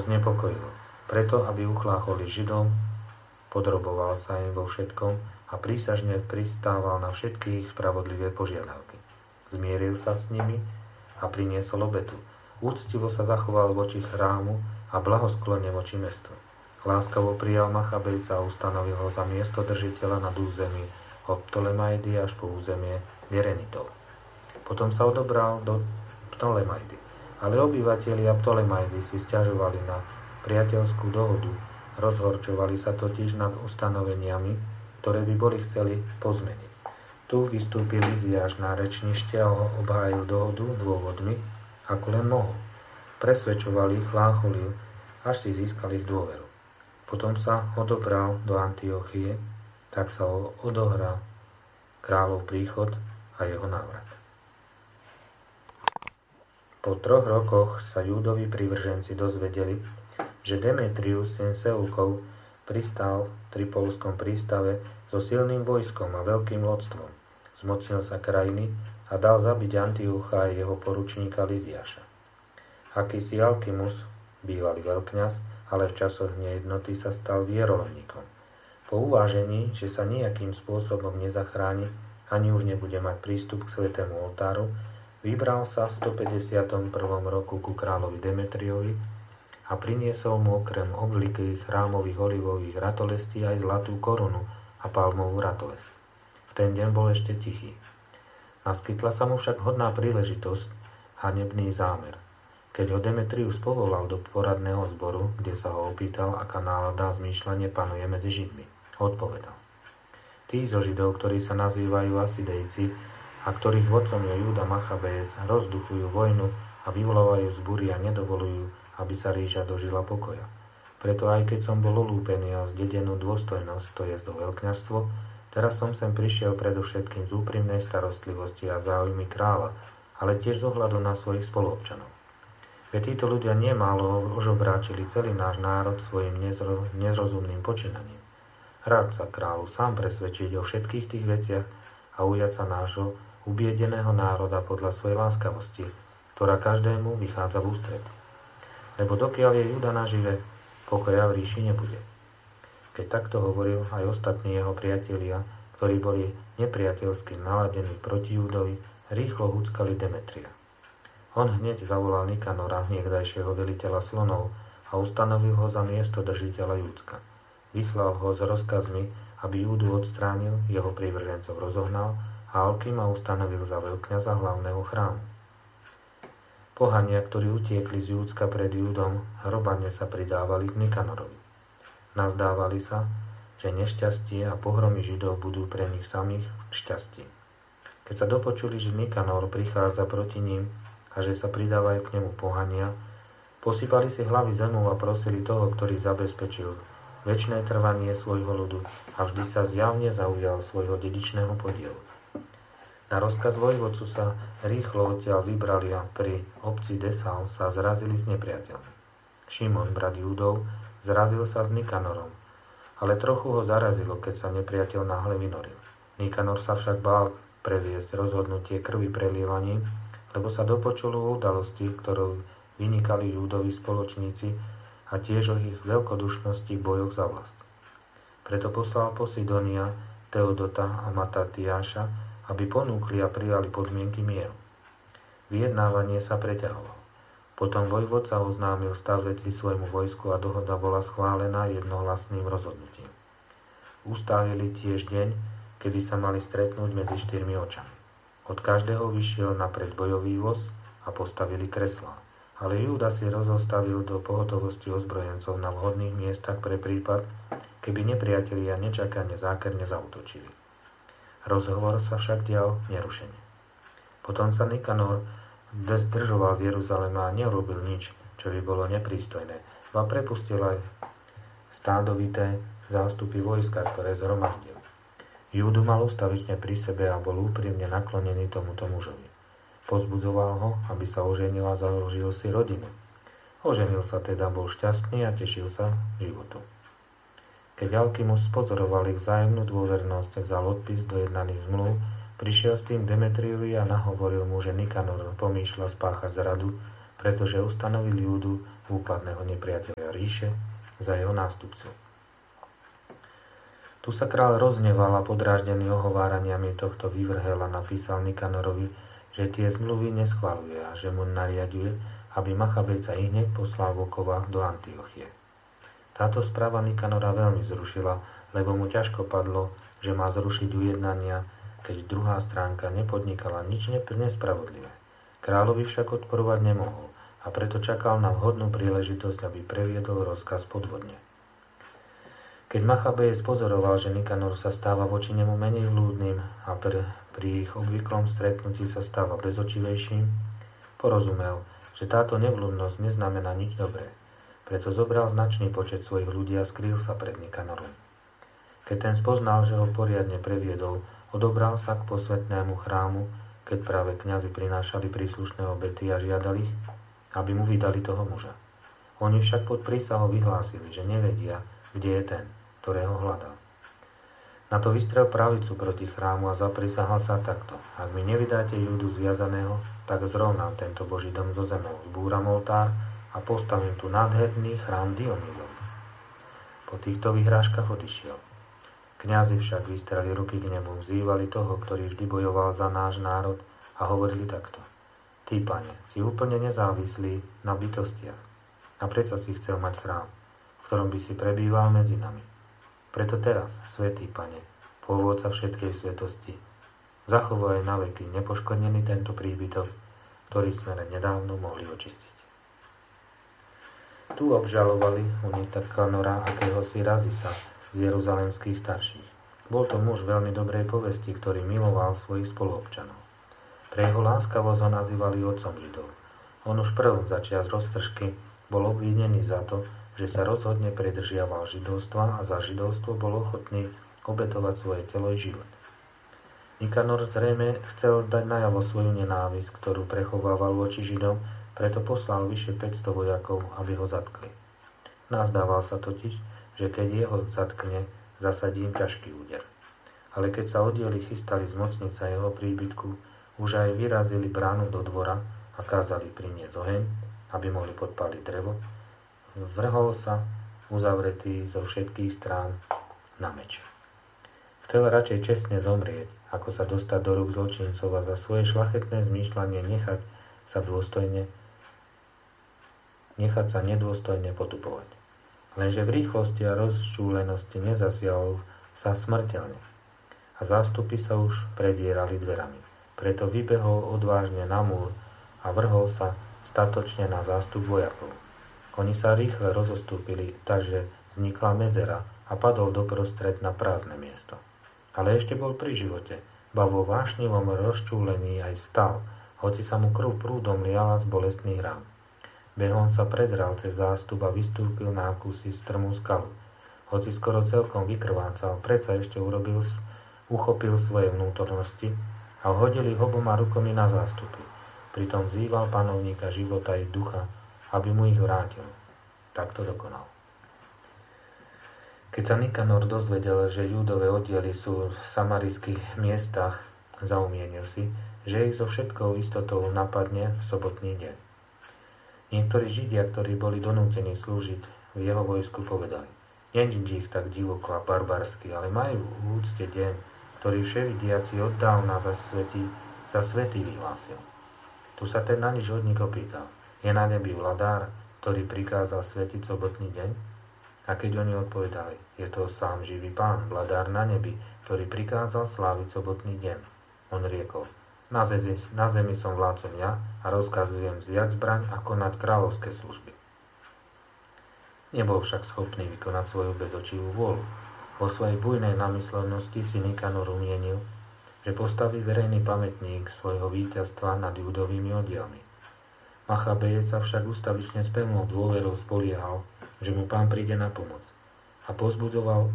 znepokojilo. Preto, aby uchlácholi Židom, podroboval sa im vo všetkom a prísažne pristával na všetky ich spravodlivé požiadavky. Zmieril sa s nimi a priniesol obetu. Úctivo sa zachoval voči chrámu a blahosklone voči mestu. Láskavo prijal Machabejca a ustanovil ho za miesto držiteľa nad území od Ptolemaidy až po územie Gerenitov. Potom sa odobral do Ptolemaidy, ale obyvatelia Ptolemaidy si sťažovali na priateľskú dohodu, rozhorčovali sa totiž nad ustanoveniami, ktoré by boli chceli pozmeniť. Tu vystúpil Liziáš na rečnište a obhájil dohodu dôvodmi, ako len mohol. Presvedčoval ich, chlácholil, až si získal ich dôveru. Potom sa odobral do Antiochie, tak sa odohral kráľov príchod a jeho návrat. Po 3 rokoch sa Júdovi privrženci dozvedeli, že Demetrius, syn Seukov, pristal v Tripolskom prístave so silným vojskom a veľkým lodstvom. Zmocnil sa krajiny a dal zabiť Antiocha a jeho poručníka Liziáša. Akýsi Alkimus, bývalý veľkňaz, ale v časoch nejednoty sa stal vierolomníkom. Po uvážení, že sa nejakým spôsobom nezachráni, ani už nebude mať prístup k svätému oltáru, vybral sa v 151. roku ku kráľovi Demetriovi a priniesol mu okrem oblikých chrámových olivových ratolestí aj zlatú korunu a palmovú ratolesť. V ten deň bol ešte tichý. Naskytla sa mu však hodná príležitosť, hanebný zámer. Keď ho Demetrius povolal do poradného zboru, kde sa ho opýtal, aká nálada a zmýšľanie panuje medzi Židmi, odpovedal: Tí zo Židov, ktorí sa nazývajú Asidejci a ktorých vodcom je Júda Machabejec, rozduchujú vojnu a vyvolávajú zbúry a nedovolujú, aby sa ríša dožila pokoja. Preto aj keď som bol olúpený o zdedenú dôstojnosť, to je do veľkňazstvo, teraz som sem prišiel predovšetkým z úprimnej starostlivosti a záujmy kráľa, ale tiež z ohľadu na svojich spoluobčanov. Veď títo ľudia nemálo ožobráčili celý náš národ svojim nezrozumným počínaním. Rád sa kráľu sám presvedčiť o všetkých tých veciach a ujať sa nášho ubiedeného národa podľa svojej láskavosti, ktorá každému vychádza v ústretí. Lebo dokiaľ je Júda nažive, pokoja v ríši nebude. Keď takto hovoril, aj ostatní jeho priatelia, ktorí boli nepriateľsky naladení proti Júdovi, rýchlo húckali Demetria. On hneď zavolal Nikanora, niekdajšieho veliteľa slonov, a ustanovil ho za miesto držiteľa Júdska. Vyslal ho s rozkazmi, aby Júdu odstránil, jeho prívržencov rozohnal a Alkima ustanovil za veľkňaza hlavného chrámu. Pohania, ktorí utiekli z Júdska pred Júdom, hrobane sa pridávali k Nikanorovi. Nazdávali sa, že nešťastie a pohromy Židov budú pre nich samých šťastí. Keď sa dopočuli, že Nikanor prichádza proti ním a že sa pridávajú k nemu pohania, posypali si hlavy zemou a prosili toho, ktorý zabezpečil večné trvanie svojho ľudu a vždy sa zjavne zaujal svojho dedičného podielu. Na rozkaz vojvodcu sa rýchlo odtiaľ vybrali a pri obci Desal sa zrazili s nepriateľmi. Šimon, brat Júdov, zrazil sa s Nikanorom, ale trochu ho zarazilo, keď sa nepriateľ náhle vynoril. Nikanor sa však bál previesť rozhodnutie krvi prelievaním, lebo sa dopočul o udalosti, ktorou vynikali Júdovi spoločníci a tiež o ich veľkodušnosti v bojoch za vlast. Preto poslal Posidonia, Teodota a Matatiáša, aby ponúkli a prijali podmienky mieru. Vyjednávanie sa preťahovalo. Potom vojvodca oznámil stav veci svojmu vojsku a dohoda bola schválená jednohlasným rozhodnutím. Ustálili tiež deň, kedy sa mali stretnúť medzi 4 očami. Od každého vyšiel napred bojový voz a postavili kreslá, ale Júda si rozostavil do pohotovosti ozbrojencov na vhodných miestach pre prípad, keby nepriatelia nečakane zákerne zaútočili. Rozhovor sa však dial nerušene. Potom sa Nikanor zdržoval v Jeruzaleme a neurobil nič, čo by bolo neprístojné, a prepustil aj stádovité zástupy vojska, ktoré zhromaždil. Júdu mal ustavične pri sebe a bol úprimne naklonený tomuto mužovi. Pozbudzoval ho, aby sa oženil a založil si rodinu. Oženil sa teda, bol šťastný a tešil sa životu. Keď Alkimus pozoroval ich vzájomnú dôvernosť, vzal odpis do jednaných zmluv, prišiel s tým Demetriovi a nahovoril mu, že Nikanor pomýšľa spáchať zradu, pretože ustanovil Júdu úpadného nepriateľa ríše za jeho nástupcu. Tu sa kráľ rozneval a podráždený ohováraniami tohto vyvrhela napísal Nikanorovi, že tie zmluvy neschvaľuje a že mu nariaduje, aby Machabejca ihneď poslal vokova do Antiochie. Táto správa Nikanora veľmi zrušila, lebo mu ťažko padlo, že má zrušiť ujednania, keď druhá stránka nepodnikala nič nespravodlivé. Kráľovi však odporovať nemohol a preto čakal na vhodnú príležitosť, aby previedol rozkaz podvodne. Keď Machabejec pozoroval, že Nikanor sa stáva voči nemu menej vľúdnym a pri ich obvyklom stretnutí sa stáva bezočivejším, porozumel, že táto nevľúdnosť neznamená nič dobré. Preto zobral značný počet svojich ľudí a skrýl sa pred Nikanorom. Keď ten spoznal, že ho poriadne previedol, odobral sa k posvätnému chrámu, keď práve kňazi prinášali príslušné obety a žiadali ich, aby mu vydali toho muža. Oni však pod prísahou vyhlásili, že nevedia, kde je ten, ktorého hľadal. Na to vystrel pravicu proti chrámu a zaprisahal sa takto: ak mi nevydáte Júdu zviazaného, tak zrovnám tento Boží dom zo zemou, zbúram oltár a postavím tu nádherný chrám Dionýzov. Po týchto vyhrážkach odišiel. Kňazi však vystreli ruky k nemu, vzývali toho, ktorý vždy bojoval za náš národ a hovorili takto: Ty, Pane, si úplne nezávislý na bytostiach a predsa si chcel mať chrám, v ktorom by si prebýval medzi nami. Preto teraz, svätý Pane, pôvodca všetkej svetosti, zachovaj na veky nepoškodený tento príbytok, ktorý sme len nedávno mohli očistiť. Tu obžalovali u Nikanora akéhosi Razisa z jeruzalemských starších. Bol to muž veľmi dobrej povesti, ktorý miloval svojich spoluobčanov. Pre jeho láskavosť ho nazývali otcom Židov. On už prv začias roztržky bol obvinený za to, že sa rozhodne pridržiaval židovstva a za židovstvo bol ochotný obetovať svoje telo i život. Nikanor zrejme chcel dať najavo svoju nenávisť, ktorú prechovával voči Židom, preto poslal vyše 500 vojakov, aby ho zatkli. Nazdával sa totiž, že keď jeho zatkne, zasadí im ťažký úder. Ale keď sa oddieli chystali zmocniť sa jeho príbytku, už aj vyrazili bránu do dvora a kázali priniesť oheň, aby mohli podpáliť drevo, vrhol sa, uzavretý zo všetkých strán, na meč. Chcel radšej čestne zomrieť, ako sa dostať do rúk zločincov a za svoje šľachetné zmýšľanie nechať sa nedôstojne potupovať. Lenže v rýchlosti a rozčúlenosti nezasiahol sa smrteľne a zástupy sa už predierali dverami. Preto vybehol odvážne na múr a vrhol sa statočne na zástup vojakov. Oni sa rýchle rozostúpili, takže vznikla medzera a padol doprostred na prázdne miesto. Ale ešte bol pri živote, ba vo vášnivom rozčúlení aj stal, hoci sa mu krv prúdom liala z bolestných rán. Behom sa predral cez zástup a vystúpil na akúsi strmú skalu. Hoci skoro celkom vykrvácal, predsa ešte uchopil svoje vnútornosti a hodil ich oboma rukami na zástupy. Pritom vzýval panovníka života i ducha, aby mu ich vrátil. Tak to dokonal. Keď sa Nikanor dozvedel, že Júdové oddiely sú v samarijských miestach, zaumienil si, že ich so všetkou istotou napadne v sobotný deň. Niektorí Židia, ktorí boli donútení slúžiť v jeho vojsku, povedali: Nenič ich tak divoko a barbarsky, ale majú v úcte deň, ktorý vševidiaci od dávna za svätý vyhlásil. Tu sa ten na nič hodník opýtal: Je na nebi vladár, ktorý prikázal svetiť sobotný deň? A keď oni odpovedali: Je to sám živý Pán, vladár na nebi, ktorý prikázal sláviť sobotný deň. On riekol: Na zemi som vládcom ja a rozkazujem vziať zbraň a konať kráľovské služby. Nebol však schopný vykonať svoju bezočivú vôľu. Vo svojej bujnej namyslenosti si Nikanor umienil, že postaví verejný pamätník svojho víťazstva nad Júdovými oddielmi. Machabejec sa však ustavične s pevnou dôverou spoliehal, že mu Pán príde na pomoc a povzbudzoval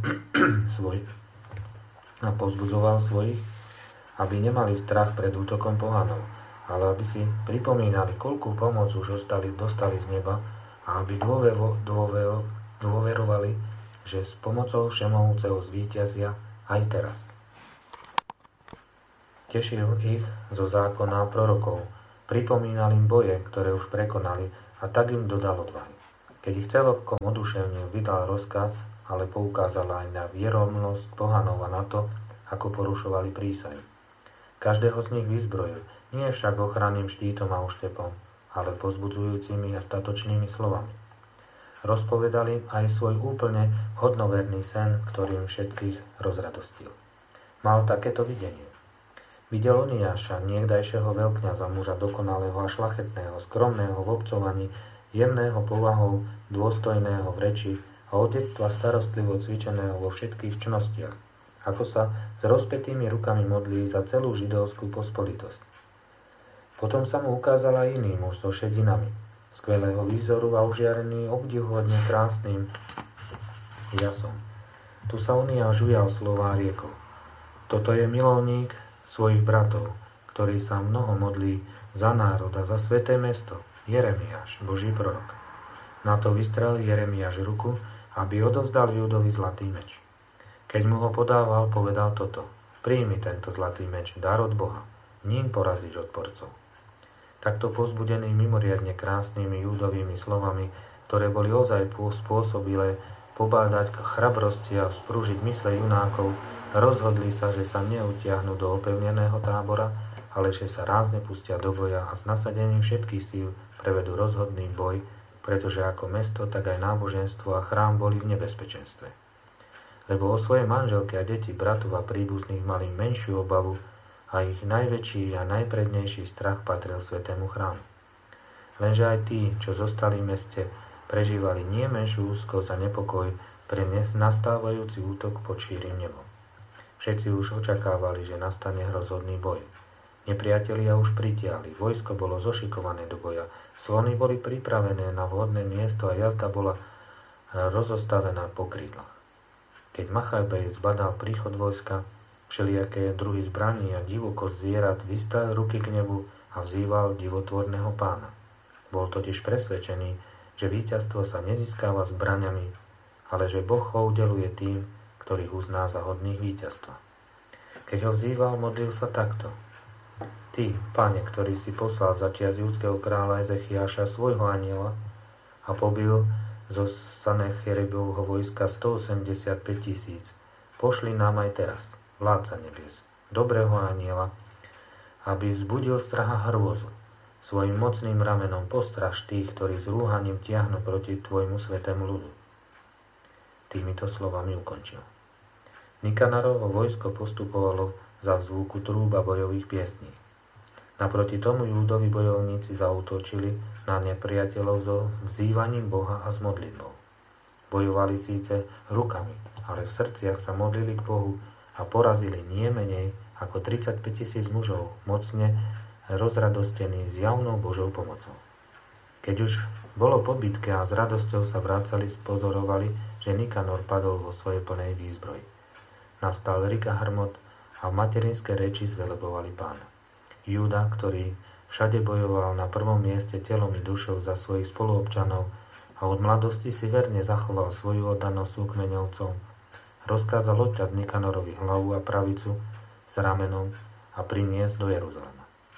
svojich, aby nemali strach pred útokom pohanov, ale aby si pripomínali, koľkú pomoc už dostali z neba a aby dôverovali, že s pomocou Všemohúceho zvíťazia aj teraz. Tešil ich zo zákona a prorokov, pripomínal im boje, ktoré už prekonali, a tak im dodal odvahy. Keď ich celkom oduševnil, vydal rozkaz, ale poukázal aj na vieromnosť pohanov a na to, ako porušovali prísahy. Každého z nich vyzbrojil, nie však ochranným štítom a uštepom, ale pozbudzujúcimi a statočnými slovami. Rozpovedali aj svoj úplne hodnoverný sen, ktorým všetkých rozradostil. Mal takéto videnie. Videl Oniáša, niekdajšieho veľkňaza, muža dokonalého a šlachetného, skromného v obcovaní, jemného povahou, dôstojného v reči a od detstva starostlivo cvičeného vo všetkých čnostiach, ako sa s rozpätými rukami modlí za celú židovskú pospolitosť. Potom sa mu ukázal aj iný muž so šedinami, skvelého výzoru a užiarený obdivuhodne krásnym jasom. Tu sa Oniáš ujal slova a riekol: Toto je milovník svojich bratov, ktorý sa mnoho modlí za národ a za sväté mesto, Jeremiáš, Boží prorok. Na to vystrelil Jeremiáš ruku, aby odovzdal Júdovi zlatý meč. Keď mu ho podával, povedal toto: Príjmi tento zlatý meč, dar od Boha, ním porazíš odporcov. Takto povzbudený mimoriadne krásnymi Júdovými slovami, ktoré boli ozaj spôsobilé pobádať k chrabrosti a vzprúžiť mysle junákov, rozhodli sa, že sa neutiahnu do opevneného tábora, ale že sa rázne pustia do boja a s nasadením všetkých síl prevedú rozhodný boj, pretože ako mesto, tak aj náboženstvo a chrám boli v nebezpečenstve. Lebo o svoje manželky a deti, bratov a príbuzných mali menšiu obavu a ich najväčší a najprednejší strach patril svätému chrámu. Lenže aj tí, čo zostali v meste, prežívali nie menšiu úzkosť a nepokoj pre nastávajúci útok pod šírim nebom. Všetci už očakávali, že nastane rozhodný boj. Nepriatelia už pritiahli, vojsko bolo zošikované do boja, slony boli pripravené na vhodné miesto a jazda bola rozostavená po krídlach. Keď Machabej zbadal príchod vojska, všelijaké druhy zbraní a divokosť zvierat, vystrel ruky k nebu a vzýval divotvorného pána. Bol totiž presvedčený, že víťazstvo sa nezískava zbraňami, ale že Boh ho udeluje tým, ktorých uzná za hodných víťazstva. Keď ho vzýval, modlil sa takto: Ty, Pane, ktorý si poslal za čias judského kráľa Ezechiáša svojho anjela a pobil zo Sanecheribovho vojska 185 000, pošli nám aj teraz, vládca nebies, dobrého anjela, aby vzbudil strach a hrôzu. Svojim mocným ramenom postraž tých, ktorí s rúhaním tiahnu proti tvojmu svätému ľudu. Týmito slovami ukončil. Nikanárovo vojsko postupovalo za zvuku trúb a bojových piesní. Naproti tomu Júdovi bojovníci zaútočili na nepriateľov so vzývaním Boha a s modlitbou. Bojovali síce rukami, ale v srdciach sa modlili k Bohu a porazili nie menej ako 35 000 mužov, mocne rozradostení s javnou Božou pomocou. Keď už bolo po bitke a s radosťou sa vracali, spozorovali, že Nikanor padol vo svojej plnej výzbroji. Nastal rik a hrmot a v materinskej reči zvelebovali Pána. Júda, ktorý všade bojoval na prvom mieste telom i dušou za svojich spoluobčanov a od mladosti si verne zachoval svoju oddanosť súkmeňovcom, rozkázal odťať Nikanorovi hlavu a pravicu s ramenom a priniesť do Jeruzalema.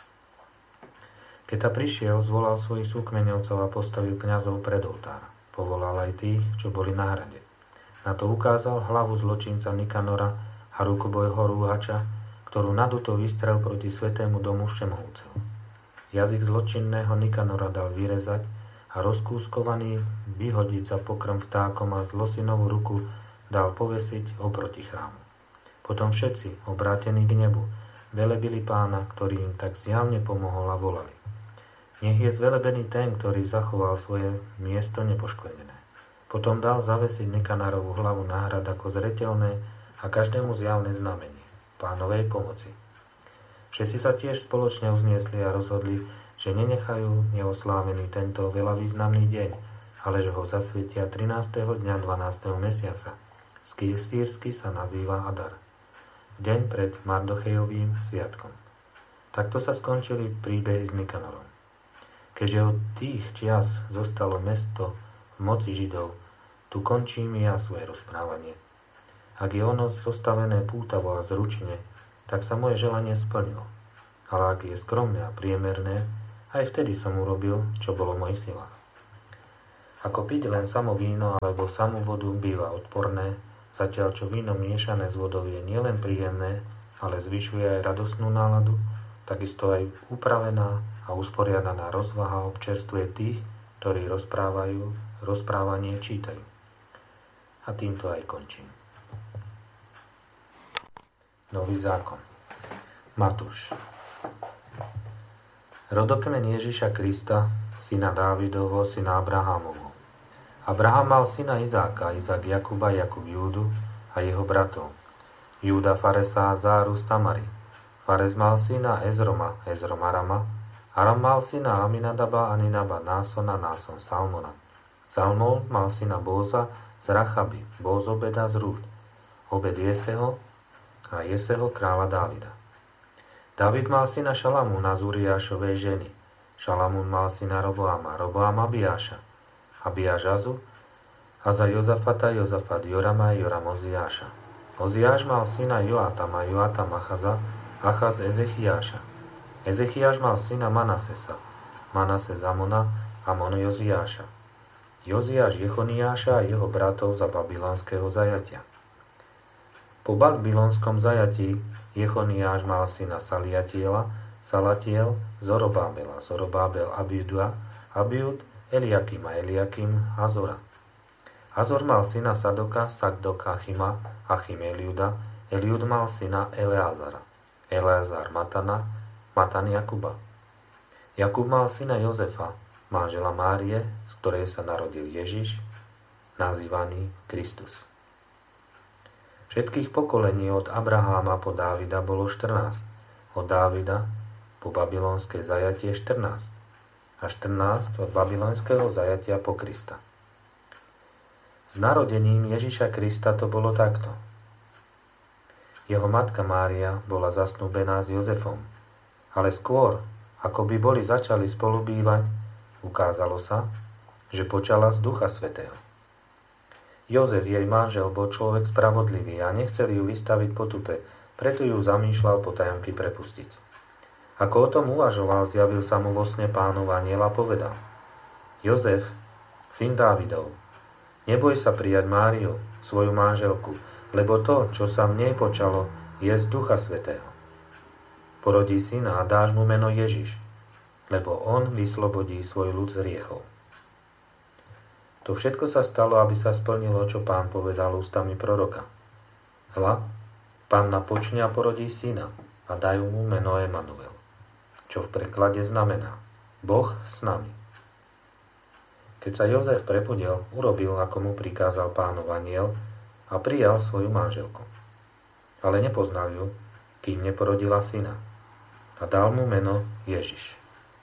Keď ta prišiel, zvolal svojich súkmeňovcov a postavil kňazov pred oltára. Povolal aj tých, čo boli na hrade. Na to ukázal hlavu zločinca Nikanora a rukobojho rúhača, ktorú naduto vystrel proti svätému domu Všemovúceho. Jazyk zločinného Nikanora dal vyrezať a rozkúskovaný vyhodiť za pokrm vtákom a zlosinovú ruku dal povesiť oproti chrámu. Potom všetci, obrátení k nebu, velebili Pána, ktorý im tak zjavne pomohol a volali: Nech je zvelebený ten, ktorý zachoval svoje miesto nepoškvrnené. Potom dal zavesiť Nikanárovú hlavu na hrad ako zreteľné a každému zjavné znamenie Pánovej pomoci. Všetci sa tiež spoločne uzniesli a rozhodli, že nenechajú neoslávený tento veľavýznamný deň, ale že ho zasvietia 13. dňa 12. mesiaca. Sýrsky sa nazýva Adar. Deň pred Mardochejovým sviatkom. Takto sa skončili príbehy s Nikanorom. Keďže od tých čias zostalo mesto v moci Židov, tu končím ja svoje rozprávanie. Ak je ono zostavené pútavo a zručne, tak sa moje želanie splnilo. Ale ak je skromné a priemerné, aj vtedy som urobil, čo bolo v mojich silách. Ako piť len samo víno alebo samú vodu býva odporné, zatiaľ čo víno miešané s vodou je nielen príjemné, ale zvyšuje aj radostnú náladu, takisto aj upravená a usporiadaná rozvaha občerstvuje tých, ktorí rozprávanie čítajú. A týmto aj končím. Nový zákon. Matúš. Rodokmeň Ježiša Krista, syna Dávidovho, syna Abrahámovho. Abraham mal syna Izáka, Izák Jakuba, Jakub Júdu a jeho bratov. Júda Faresa a Záru z Tamary. Fares mal syna Ezroma, Ezrom Arama. Aram mal syna Aminadaba, Aninaba, Násona, Náson Salmona. Salmón mal syna Bóza z Rachaby, Bóz Obeda z Rúd. Obed Jeseho a Jeseho kráľa Dávida. Dávid mal syna Šalamúna z Uriášovej ženy. Šalamún mal syna Roboama, Roboam Abiáša, Abiáš Azu, a za Jozafata Jozafat Jorama, Joram Oziáša. Oziáš mal syna Joatama, Joatam Achaza, Achaz Ezechiáša. Ezechiáš mal syna Manasesa, Manases Amona, Amon Joziáša. Joziáš Jechoniáša a jeho bratov za babylonského zajatia. Po babylonskom zajatí Jechoniáš mal syna Saliatiela, Salatiel Zorobábela, Zorobábel Abiuda, Abiud Eliakima, Eliakim Azora. Azor mal syna Sadoka, Sadok Achima, Achim Eliuda, Eliud mal syna Eleazara, Eleazar Matana, Matan Jakuba. Jakub mal syna Jozefa, manžela Márie, z ktorej sa narodil Ježiš, nazývaný Kristus. Všetkých pokolení od Abraháma po Dávida bolo 14, od Dávida po babylonské zajatie 14 a 14 od babylonského zajatia po Krista. S narodením Ježiša Krista to bolo takto. Jeho matka Mária bola zasnúbená s Jozefom, ale skôr, ako by boli začali spolubývať, ukázalo sa, že počala z Ducha Svätého. Jozef, jej manžel, bol človek spravodlivý a nechcel ju vystaviť potupe, preto ju zamýšľal potajomky prepustiť. Ako o tom uvažoval, zjavil sa mu vo sne Pánov anjel a povedal: Jozef, syn Dávidov, neboj sa prijať Máriu, svoju manželku, lebo to, čo sa v nej počalo, je z Ducha Svätého. Porodí syna a dáš mu meno Ježiš, lebo on vyslobodí svoj ľud z hriechov. To všetko sa stalo, aby sa splnilo, čo Pán povedal ústami proroka. Hľa, Panna počne a porodí syna a dajú mu meno Emanuel, čo v preklade znamená Boh s nami. Keď sa Jozef prebudil, urobil, ako mu prikázal Pánov anjel a prijal svoju manželku. Ale nepoznal ju, kým neporodila syna, a dal mu meno Ježiš.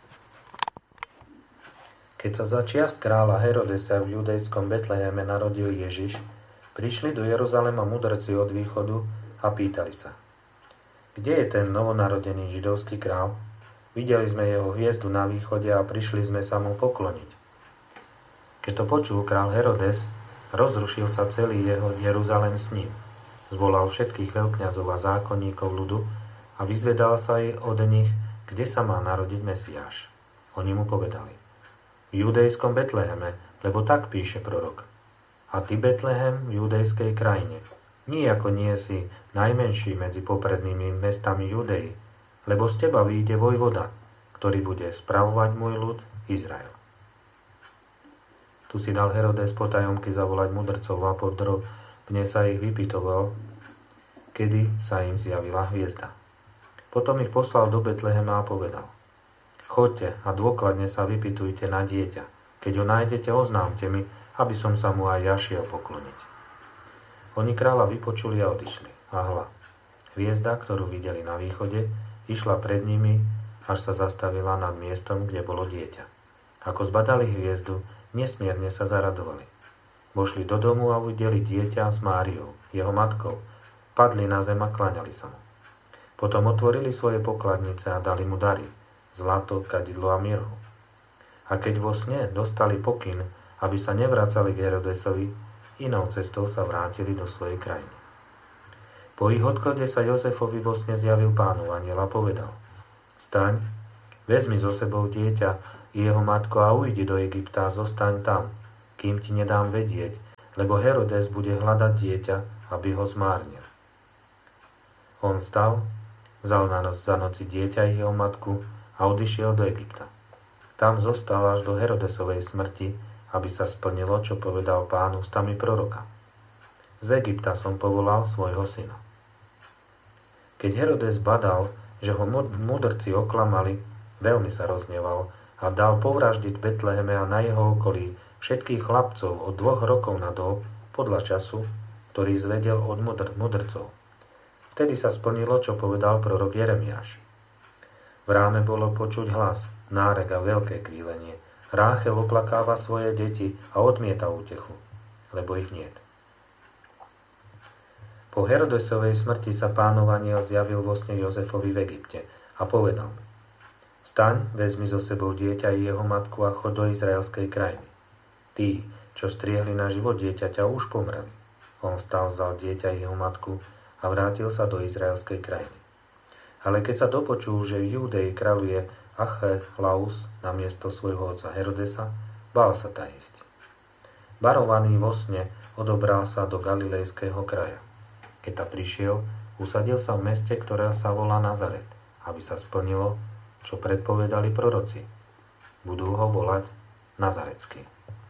Keď sa za čiast kráľa Herodesa v judejskom Betleheme narodil Ježiš, prišli do Jeruzalema mudrci od východu a pýtali sa: Kde je ten novonarodený židovský král? Videli sme jeho hviezdu na východe a prišli sme sa mu pokloniť. Keď to počul král Herodes, rozrušil sa celý jeho Jeruzalem s ním. Zvolal všetkých veľkňazov a zákonníkov ľudu a vyzvedal sa aj od nich, kde sa má narodiť Mesiáš. Oni mu povedali: V judejskom Betleheme, lebo tak píše prorok. A ty, Betlehem, v judejskej krajine, nijako nie si najmenší medzi poprednými mestami Judei, lebo z teba vyjde vojvoda, ktorý bude spravovať môj ľud Izrael. Tu si dal Herodes potajomky zavolať mudrcov a podrobne sa ich vypytoval, kedy sa im zjavila hviezda. Potom ich poslal do Betlehema a povedal: Choďte a dôkladne sa vypytujte na dieťa. Keď ho nájdete, oznámte mi, aby som sa mu aj ja šiel pokloniť. Oni kráľa vypočuli a odišli. A hľa, hviezda, ktorú videli na východe, išla pred nimi, až sa zastavila nad miestom, kde bolo dieťa. Ako zbadali hviezdu, nesmierne sa zaradovali. Vošli do domu a uvideli dieťa s Máriou, jeho matkou. Padli na zem a kláňali sa mu. Potom otvorili svoje pokladnice a dali mu dary: zlato, kadidlo a mirhu. A keď vo sne dostali pokyn, aby sa nevracali k Herodesovi, inou cestou sa vrátili do svojej krajiny. Po ich odchode sa Jozefovi vo sne zjavil Pánov anjel a povedal: Staň, vezmi so sebou dieťa i jeho matku a ujdi do Egypta a zostaň tam, kým ti nedám vedieť, lebo Herodes bude hľadať dieťa, aby ho zmárnil. On stal, vzal za noci dieťa i jeho matku a odišiel do Egypta. Tam zostal až do Herodesovej smrti, aby sa splnilo, čo povedal Pán ústami proroka. Z Egypta som povolal svojho syna. Keď Herodes badal, že ho mudrci oklamali, veľmi sa rozneval a dal povraždiť v Betleheme a na jeho okolí všetkých chlapcov od 2 rokov nadol podľa času, ktorý zvedel od mudrcov. Vtedy sa splnilo, čo povedal prorok Jeremiáš. V ráme bolo počuť hlas, nárek a veľké kvílenie. Ráchel oplakáva svoje deti a odmieta útechu, lebo ich niet. Po Herodesovej smrti sa Pánov anjel zjavil vo sne Jozefovi v Egypte a povedal mu: Vstaň, vezmi so sebou dieťa i jeho matku a chod do izraelskej krajiny. Tí, čo striehli na život dieťaťa, už pomreli. On stal, vzal dieťa i jeho matku a vrátil sa do izraelskej krajiny. Ale keď sa dopočul, že v Júdei kráľuje Achelaus namiesto svojho otca Herodesa, bál sa tá ísť. Varovaný vo sne odobral sa do Galilejského kraja. Keď tam prišiel, usadil sa v meste, ktoré sa volá Nazaret, aby sa splnilo, čo predpovedali proroci. Budú ho volať Nazarecký.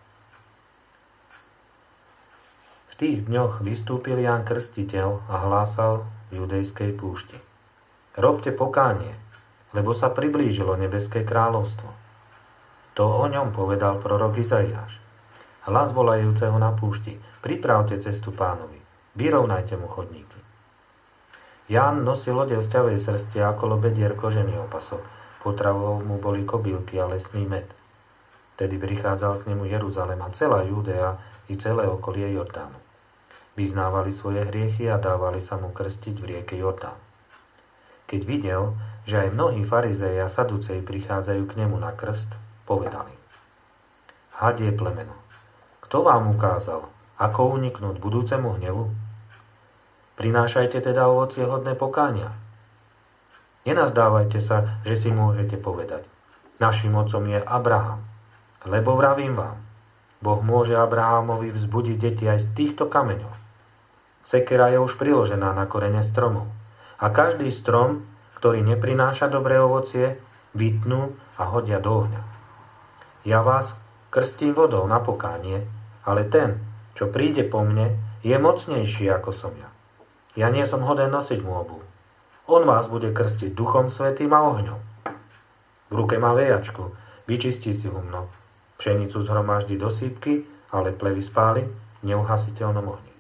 V tých dňoch vystúpil Ján Krstiteľ a hlásal v judejskej púšti: Robte pokánie, lebo sa priblížilo nebeské kráľovstvo. To o ňom povedal prorok Izaiáš. Hlas volajúceho na púšti: Pripravte cestu Pánovi, vyrovnajte mu chodníky. Ján nosil odev z ťavej srsti a okolo bedier kožený opasok. Potravou mu boli kobylky a lesný med. Tedy prichádzal k nemu Jeruzalem a celá Judea i celé okolie Jordánu. Vyznávali svoje hriechy a dávali sa mu krstiť v rieke Jordán. Keď videl, že aj mnohí farizeji a saduceji prichádzajú k nemu na krst, povedali: Hadie plemeno, kto vám ukázal, ako uniknúť budúcemu hnevu? Prinášajte teda ovocie hodné pokánia. Nenazdávajte sa, že si môžete povedať: Naším otcom je Abraham. Lebo vravím vám, Boh môže Abrahamovi vzbudiť deti aj z týchto kameňov. Sekera je už priložená na korene stromov. A každý strom, ktorý neprináša dobré ovocie, vytnú a hodia do ohňa. Ja vás krstím vodou na pokánie, ale ten, čo príde po mne, je mocnejší ako som ja. Ja nie som hoden nosiť mu obuv. On vás bude krstiť Duchom Svätým a ohňom. V ruke má vejačku, vyčistí si humno. Pšenicu zhromaždí do sýpky, ale plevy spáli v neuhasiteľnom ohni.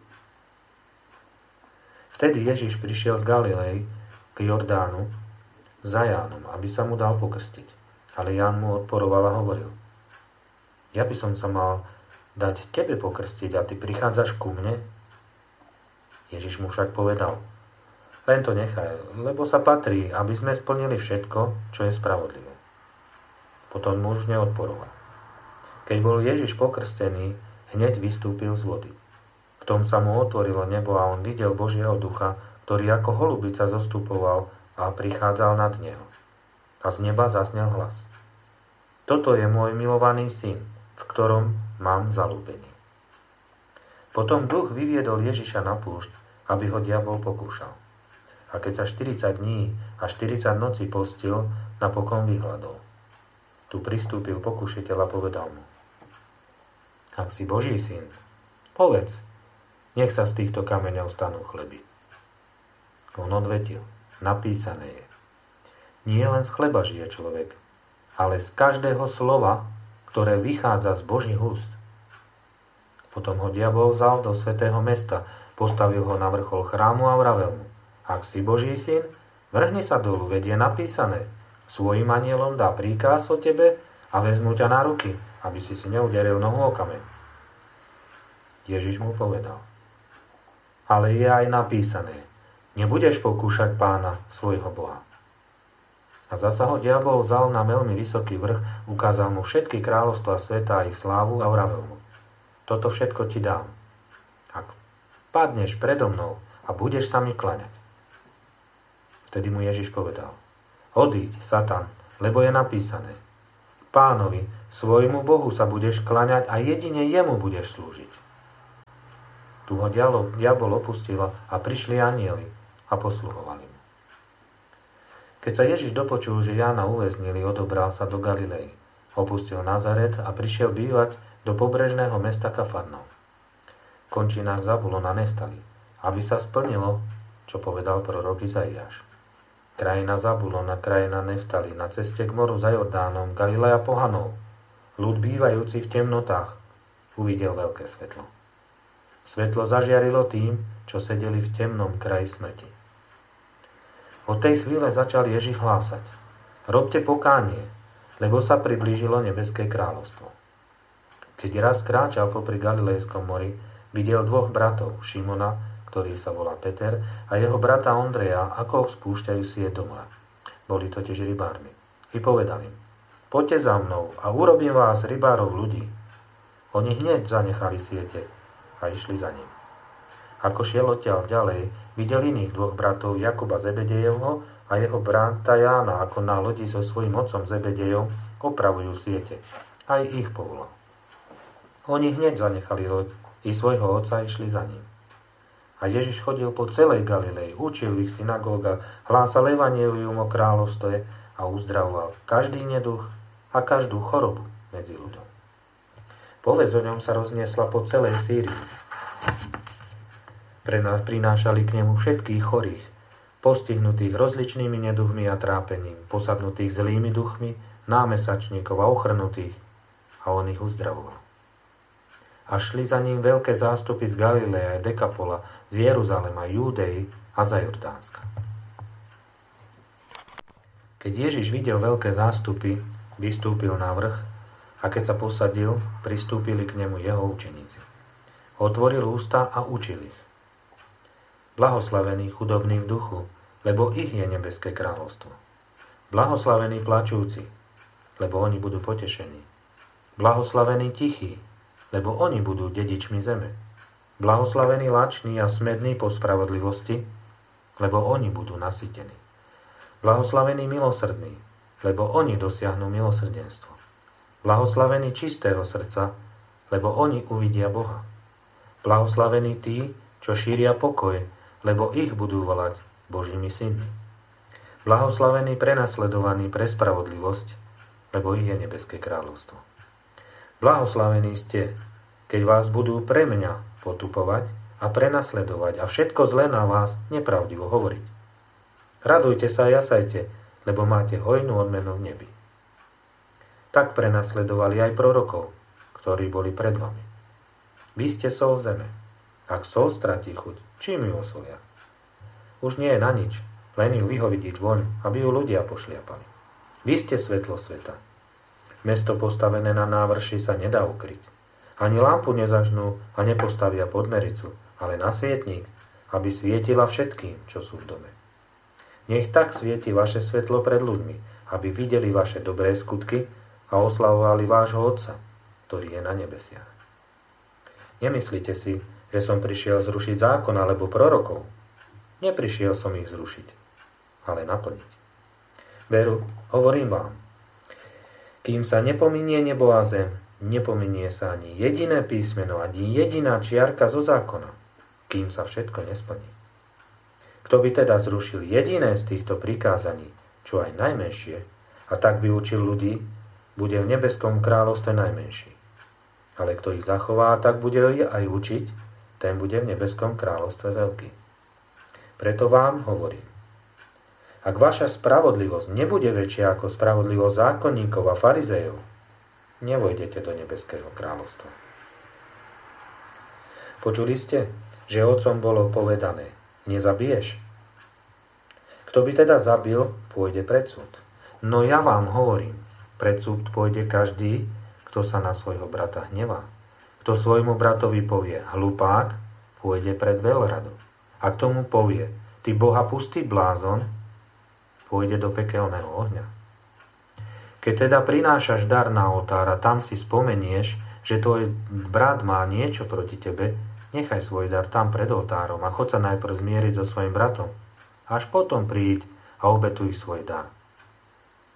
Vtedy Ježiš prišiel z Galilei k Jordánu za Jánom, aby sa mu dal pokrstiť. Ale Ján mu odporoval a hovoril: Ja by som sa mal dať tebe pokrstiť a ty prichádzaš ku mne? Ježiš mu však povedal: Len to nechaj, lebo sa patrí, aby sme splnili všetko, čo je spravodlivé. Potom muž neodporoval. Keď bol Ježiš pokrstený, hneď vystúpil z vody. V tom sa mu otvorilo nebo a on videl Božieho ducha, ktorý ako holubica zostupoval a prichádzal nad neho. A z neba zaznel hlas: Toto je môj milovaný syn, v ktorom mám zaľúbenie. Potom duch vyviedol Ježiša na púšť, aby ho diabol pokúšal. A keď sa 40 dní a 40 nocí postil, napokon vyhladol. Tu pristúpil pokušiteľ a povedal mu: Ak si Boží syn, povedz, nech sa z týchto kameňov stanú chleby. On odvetil: Napísané je: Nie len z chleba žije človek, ale z každého slova, ktoré vychádza z Božích úst. Potom ho diabol vzal do svätého mesta, postavil ho na vrchol chrámu a vravel mu: Ak si Boží syn, vrhni sa dolu, veď je napísané: Svojim anjelom dá príkaz o tebe a vezmu ťa na ruky, aby si neuderil nohu o kameň. Ježiš mu povedal: Ale je aj napísané: Nebudeš pokúšať Pána, svojho Boha. A zasa ho diabol vzal na veľmi vysoký vrch, ukázal mu všetky kráľovstvá sveta a ich slávu a vravel mu: Toto všetko ti dám, ak padneš predo mnou a budeš sa mi kláňať. Vtedy mu Ježiš povedal: Odíď, Satan, lebo je napísané: Pánovi, Svojmu Bohu sa budeš klaňať a jedine jemu budeš slúžiť. Tu ho diabol opustil a prišli anjeli a posluhovali mu. Keď sa Ježiš dopočul, že Jána uväznili, odobral sa do Galilei. Opustil Nazaret a prišiel bývať do pobrežného mesta Kafarnaum, v končinách Zabulona Neftali, aby sa splnilo, čo povedal prorok Izaiáš. Krajina Zabulona, krajina Neftali, na ceste k moru za Jordánom, Galilea pohanov, ľud bývajúci v temnotách, uvidel veľké svetlo. Svetlo zažiarilo tým, čo sedeli v temnom kraji smrti. Od tej chvíle začal Ježiš hlásať: Robte pokánie, lebo sa priblížilo nebeské kráľovstvo. Keď raz kráčal popri Galilejskom mori, videl dvoch bratov, Šimona, ktorý sa volá Peter, a jeho brata Ondreja, ako spúšťajú sieť do mora. Boli totiž rybármi. I povedali im: Poďte za mnou a urobím vás rybárov ľudí. Oni hneď zanechali siete a išli za ním. Ako šiel odtiaľ ďalej, videl iných dvoch bratov, Jakuba Zebedejovho a jeho brata Jána, ako na lodi so svojím otcom Zebedejom opravujú siete. Aj ich povolal. Oni hneď zanechali loď i svojho otca išli za ním. A Ježiš chodil po celej Galilei, učil v ich synagógach, hlásal evanjelium o kráľovstve a uzdravoval každý neduch a každú chorobu medzi ľuďom. Povesť o ňom sa rozniesla po celej Sýrii. Prinášali k nemu všetkých chorých, postihnutých rozličnými neduchmi a trápením, posadnutých zlými duchmi, námesačníkov a ochrnutých, a on ich uzdravoval. A šli za ním veľké zástupy z Galileja, Dekapola, z Jeruzalema, Júdei a za Jordánska. Keď Ježiš videl veľké zástupy, vystúpil na vrch a keď sa posadil, pristúpili k nemu jeho učeníci. Otvoril ústa a učil ich. Blahoslavení chudobní v duchu, lebo ich je nebeské kráľovstvo. Blahoslavení plačúci, lebo oni budú potešení. Blahoslavení tichí, lebo oni budú dedičmi zeme. Blahoslavení lační a smední po spravodlivosti, lebo oni budú nasytení. Blahoslavení milosrdní, lebo oni dosiahnu milosrdenstvo. Blahoslavení čistého srdca, lebo oni uvidia Boha. Blahoslavení tí, čo šíria pokoj, lebo ich budú volať Božími synmi. Blahoslavení prenasledovaní pre spravodlivosť, lebo ich je nebeské kráľovstvo. Blahoslavení ste, keď vás budú pre mňa potupovať a prenasledovať a všetko zlé na vás nepravdivo hovoriť. Radujte sa a jasajte, lebo máte hojnú odmenu v nebi. Tak prenasledovali aj prorokov, ktorí boli pred vami. Vy ste sol zeme. Ak sol stratí chuť, čím ju osolia? Už nie je na nič, len ju vyhovediť von, aby ju ľudia pošliapali. Vy ste svetlo sveta. Mesto postavené na návrši sa nedá ukryť. Ani lampu nezažnú a nepostavia pod mericu, ale na svietnik, aby svietila všetkým, čo sú v dome. Nech tak svieti vaše svetlo pred ľuďmi, aby videli vaše dobré skutky a oslavovali vášho Otca, ktorý je na nebesiach. Nemyslíte si, že som prišiel zrušiť zákon alebo prorokov. Neprišiel som ich zrušiť, ale naplniť. Veru, hovorím vám, kým sa nepominie nebo a zem, nepominie sa ani jediné písmeno, ani jediná čiarka zo zákona, kým sa všetko nesplní. Kto by teda zrušil jediné z týchto prikázaní, čo aj najmenšie, a tak by učil ľudí, bude v nebeskom kráľovstve najmenší. Ale kto ich zachová, tak bude aj učiť, ten bude v nebeskom kráľovstve veľký. Preto vám hovorím, ak vaša spravodlivosť nebude väčšia ako spravodlivosť zákonníkov a farizejov, nevojdete do nebeského kráľovstva. Počuli ste, že otcom bolo povedané, nezabiješ? Kto by teda zabil, pôjde pred súd. No ja vám hovorím, pred súd pôjde každý, kto sa na svojho brata hnevá. Kto svojmu bratovi povie hlupák, pôjde pred veľradu. A k tomu povie, ty Boha pustý blázon, pôjde do pekelného ohňa. Keď teda prinášaš dar na oltár a tam si spomenieš, že tvoj brat má niečo proti tebe, nechaj svoj dar tam pred oltárom a chod sa najprv zmieriť so svojim bratom. Až potom príď a obetuj svoj dar.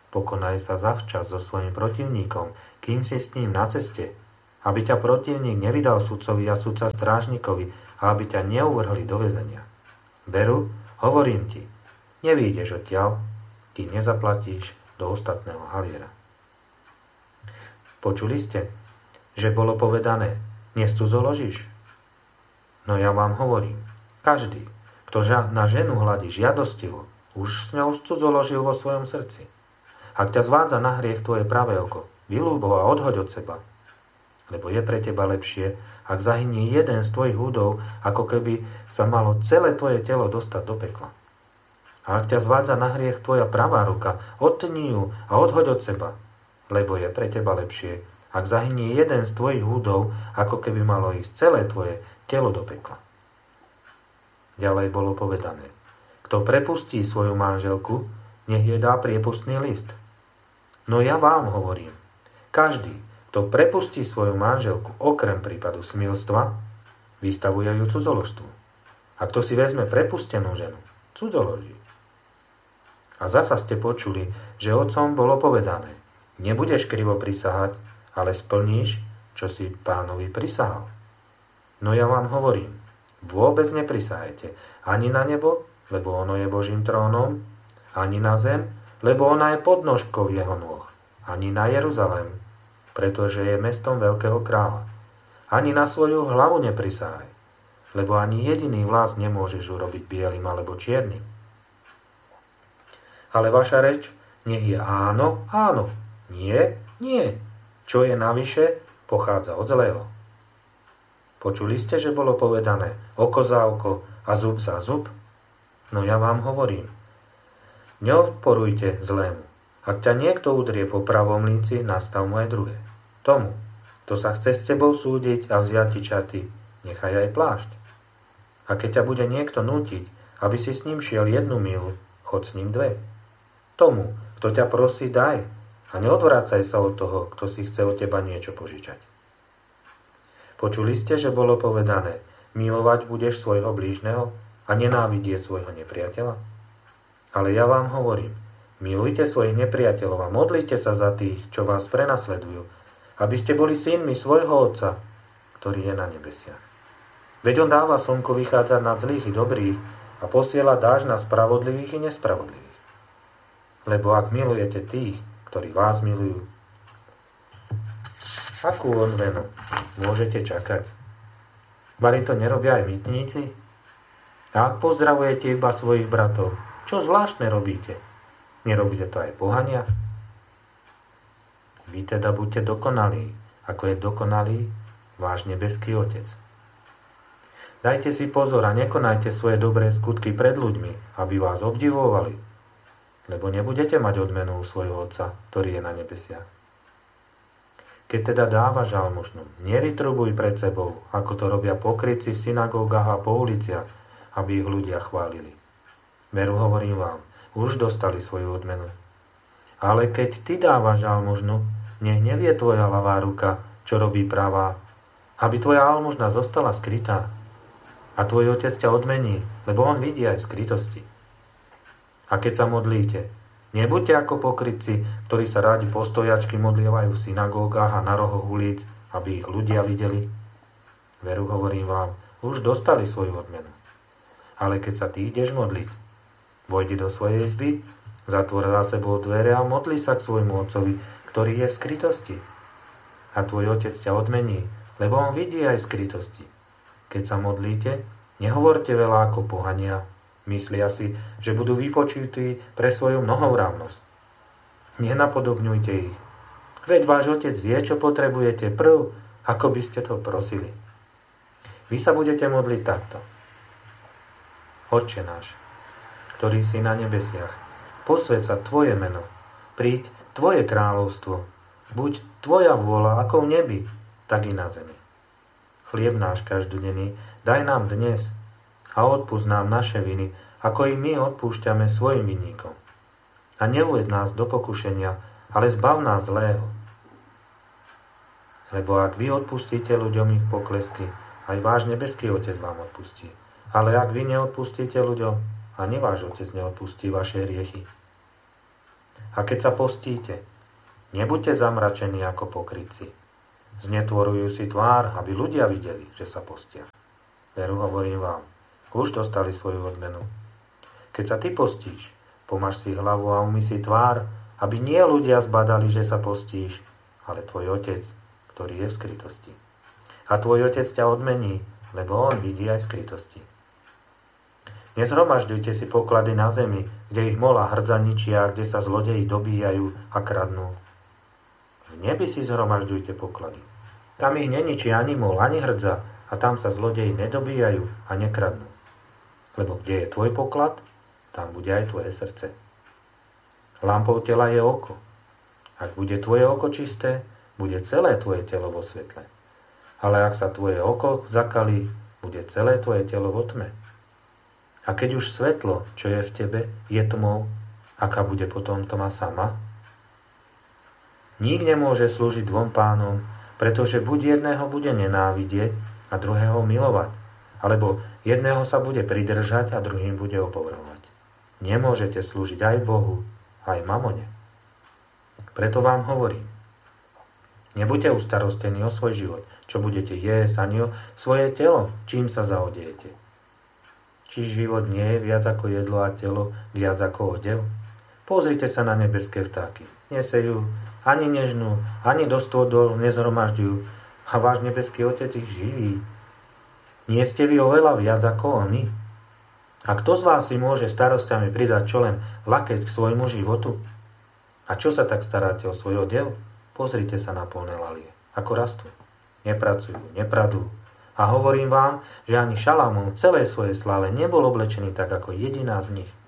Pokonaj sa zavčas so svojim protivníkom, kým si s ním na ceste, aby ťa protivník nevydal sudcovi a sudca strážnikovi a aby ťa neuvrhli do väzenia. Veru, hovorím ti, nevyjdeš odtiaľ, kým nezaplatíš do ostatného haliera. Počuli ste, že bolo povedané, nescudzoložíš? No ja vám hovorím, každý, kto na ženu hľadí žiadostivo, už s ňou cudzoložil vo svojom srdci. Ak ťa zvádza na hriech tvoje pravé oko, vylúb ho a odhoď od seba. Lebo je pre teba lepšie, ak zahynie jeden z tvojich údov, ako keby sa malo celé tvoje telo dostať do pekla. A ak ťa zvádza na hriech tvoja pravá ruka, odtni ju a odhoď od seba. Lebo je pre teba lepšie, ak zahynie jeden z tvojich údov, ako keby malo ísť celé tvoje telo do pekla. Ďalej bolo povedané, kto prepustí svoju manželku, nech jej dá priepustný list. No ja vám hovorím, každý, kto prepustí svoju manželku okrem prípadu smilstva, vystavuje ju cudzoložstvu. A kto si vezme prepustenú ženu, cudzoloží. A zasa ste počuli, že otcom bolo povedané, nebudeš krivo prisahať, ale splníš, čo si Pánovi prisahal. No ja vám hovorím, vôbec neprisahajte ani na nebo, lebo ono je Božím trónom, ani na zem, lebo ona je podnožkou jeho nôh, ani na Jeruzalém, pretože je mestom veľkého kráľa. Ani na svoju hlavu neprisahaj, lebo ani jediný vlas nemôžeš urobiť bielým alebo čiernym. Ale vaša reč nech je áno, áno, nie, nie. Čo je navyše, pochádza od zlého. Počuli ste, že bolo povedané oko za oko a zub za zub? No ja vám hovorím, neodporujte zlému. Ak ťa niekto udrie po pravom líci, nastav mu aj druhé. Tomu, kto sa chce s tebou súdiť a vziať ti čaty, nechaj aj plášť. A keď ťa bude niekto nútiť, aby si s ním šiel 1 míľu, chod s ním 2. Tomu, kto ťa prosí, daj a neodvracaj sa od toho, kto si chce od teba niečo požičať. Počuli ste, že bolo povedané, milovať budeš svojho blížneho a nenávidieť svojho nepriateľa? Ale ja vám hovorím, milujte svojich nepriateľov a modlite sa za tých, čo vás prenasledujú, aby ste boli synmi svojho Otca, ktorý je na nebesiach. Veď on dáva slnko vychádzať na zlých i dobrých a posiela dážď na spravodlivých i nespravodlivých. Lebo ak milujete tých, ktorí vás milujú, akú odmenu môžete čakať? Bari to nerobia aj mýtnici? A ak pozdravujete iba svojich bratov, čo zvláštne robíte? Nerobíte to aj pohania? Vy teda buďte dokonalí, ako je dokonalý váš nebeský Otec. Dajte si pozor a nekonajte svoje dobré skutky pred ľuďmi, aby vás obdivovali, lebo nebudete mať odmenu u svojho Otca, ktorý je na nebesiach. Keď teda dávaš almužnu, nevytrubuj pred sebou, ako to robia pokrytci v synagógach a po uliciach, aby ich ľudia chválili. Veru hovorím vám, už dostali svoju odmenu. Ale keď ty dávaš almužnu, nech nevie tvoja ľavá ruka, čo robí pravá, aby tvoja almužna zostala skrytá. A tvoj Otec ťa odmení, lebo on vidí aj skrytosti. A keď sa modlíte, nebuďte ako pokrytci, ktorí sa rádi postojačky modlievajú v synagógach a na rohoch ulic, aby ich ľudia videli. Veru hovorím vám, už dostali svoju odmenu. Ale keď sa ty ideš modliť, vojdi do svojej izby, zatvor za sebou dvere a modli sa k svojmu Otcovi, ktorý je v skrytosti. A tvoj Otec ťa odmení, lebo on vidí aj skrytosti. Keď sa modlíte, nehovorte veľa ako pohania, myslia si, že budú vypočutí pre svoju mnohovrávnosť. Nenapodobňujte ich. Veď váš Otec vie, čo potrebujete prv, ako by ste to prosili. Vy sa budete modliť takto. Otče náš, ktorý si na nebesiach, posväť sa tvoje meno, príď tvoje kráľovstvo, buď tvoja vôľa ako v nebi, tak i na zemi. Chlieb náš každodenný daj nám dnes a odpusť nám naše viny, ako i my odpúšťame svojim vinníkom. A neuved nás do pokušenia, ale zbav nás zlého. Lebo ak vy odpustíte ľuďom ich poklesky, aj váš nebeský Otec vám odpustí. Ale ak vy neodpustíte ľuďom, ani váš Otec neodpustí vaše hriechy. a keď sa postíte, nebuďte zamračení ako pokrytci. Znetvorujú si tvár, aby ľudia videli, že sa postia. Veru, hovorím vám, už dostali svoju odmenu. Keď sa ty postíš, pomaž si hlavu a umyj si tvár, aby nie ľudia zbadali, že sa postíš, ale tvoj otec, ktorý je v skrytosti. A tvoj otec ťa odmení, lebo on vidí aj v skrytosti. Nezhromažďujte si poklady na zemi, kde ich mola hrdza ničia, kde sa zlodeji dobíjajú a kradnú. V nebi si zhromažďujte poklady. Tam ich neničí ani mol, ani hrdza a tam sa zlodeji nedobíjajú a nekradnú. Lebo kde je tvoj poklad, tam bude aj tvoje srdce. Lampou tela je oko. Ak bude tvoje oko čisté, bude celé tvoje telo vo svetle. Ale ak sa tvoje oko zakalí, bude celé tvoje telo vo tme. A keď už svetlo, čo je v tebe, je tmou, aká bude potom tma sama? Nik nemôže slúžiť dvom pánom, pretože buď jedného bude nenávidieť a druhého milovať, alebo jedného sa bude pridržať a druhým bude opovrhovať. Nemôžete slúžiť aj Bohu, aj mamone. Preto vám hovorím, nebuďte ustarostení o svoj život, čo budete jesť, ani o svoje telo, čím sa zaodejete. Či život nie je viac ako jedlo a telo viac ako odev? Pozrite sa na nebeské vtáky. Nesejú, ani nežnú, ani do stôdol nezhromažďujú a váš nebeský Otec ich živí. Nie ste vy oveľa viac ako oni? A kto z vás si môže starostiami pridať čo len lakeť k svojmu životu? A čo sa tak staráte o svoj odev? Pozrite sa na polné lalie, ako rastú. Nepracujú, nepradú. A hovorím vám, že ani Šalamún v celej svojej sláve nebol oblečený tak ako jediná z nich.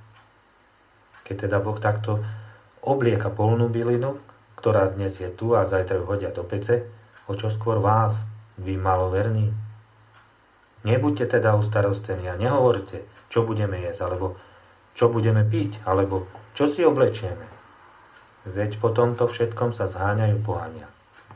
Keď teda Boh takto oblieka polnú bylinu, ktorá dnes je tu a zajtra ju hodia do pece, o čo skôr vás, vy maloverní. Nebuďte teda ustarostení a nehovorte, čo budeme jesť, alebo čo budeme piť, alebo čo si oblečieme. Veď po tomto všetkom sa zháňajú pohania.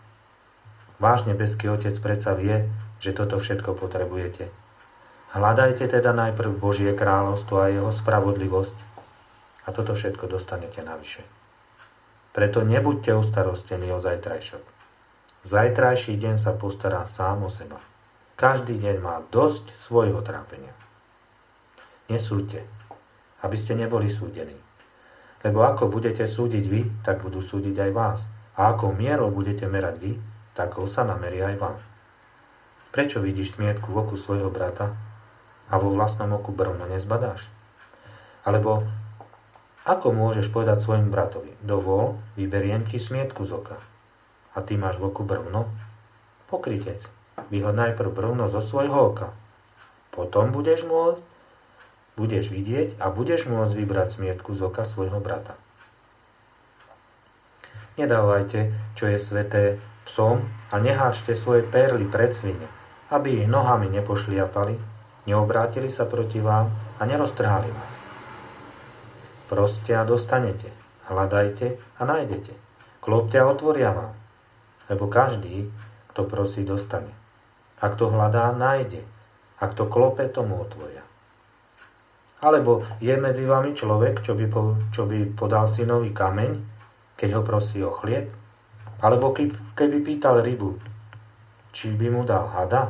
Váš nebeský Otec predsa vie, že toto všetko potrebujete. Hľadajte teda najprv Božie kráľovstvo a jeho spravodlivosť a toto všetko dostanete navyše. Preto nebuďte ustarostení o zajtrajšok. Zajtrajší deň sa postará sám o seba. Každý deň má dosť svojho trápenia. Nesúďte, aby ste neboli súdení. Lebo ako budete súdiť vy, tak budú súdiť aj vás. A ako mierou budete merať vy, takou sa nameria aj vám. Prečo vidíš smietku v oku svojho brata a vo vlastnom oku brvno nezbadáš? Alebo ako môžeš povedať svojmu bratovi, dovol, vyberiem ti smietku z oka a ty máš v oku brvno? Pokrytec, vyhod najprv brvno zo svojho oka. Potom budeš vidieť a budeš môcť vybrať smietku z oka svojho brata. Nedávajte, čo je sveté, psom a neháčte svoje perly pred svine, aby ich nohami nepošliapali, neobrátili sa proti vám a neroztrhali vás. Proste a dostanete, hľadajte a nájdete, klopte a otvoria vám, lebo každý, kto prosí, dostane. A kto hľadá, nájde, a kto klope, tomu otvoria. Alebo je medzi vami človek, čo by podal synovi kameň, keď ho prosí o chlieb? Alebo keby pýtal rybu, či by mu dal hada?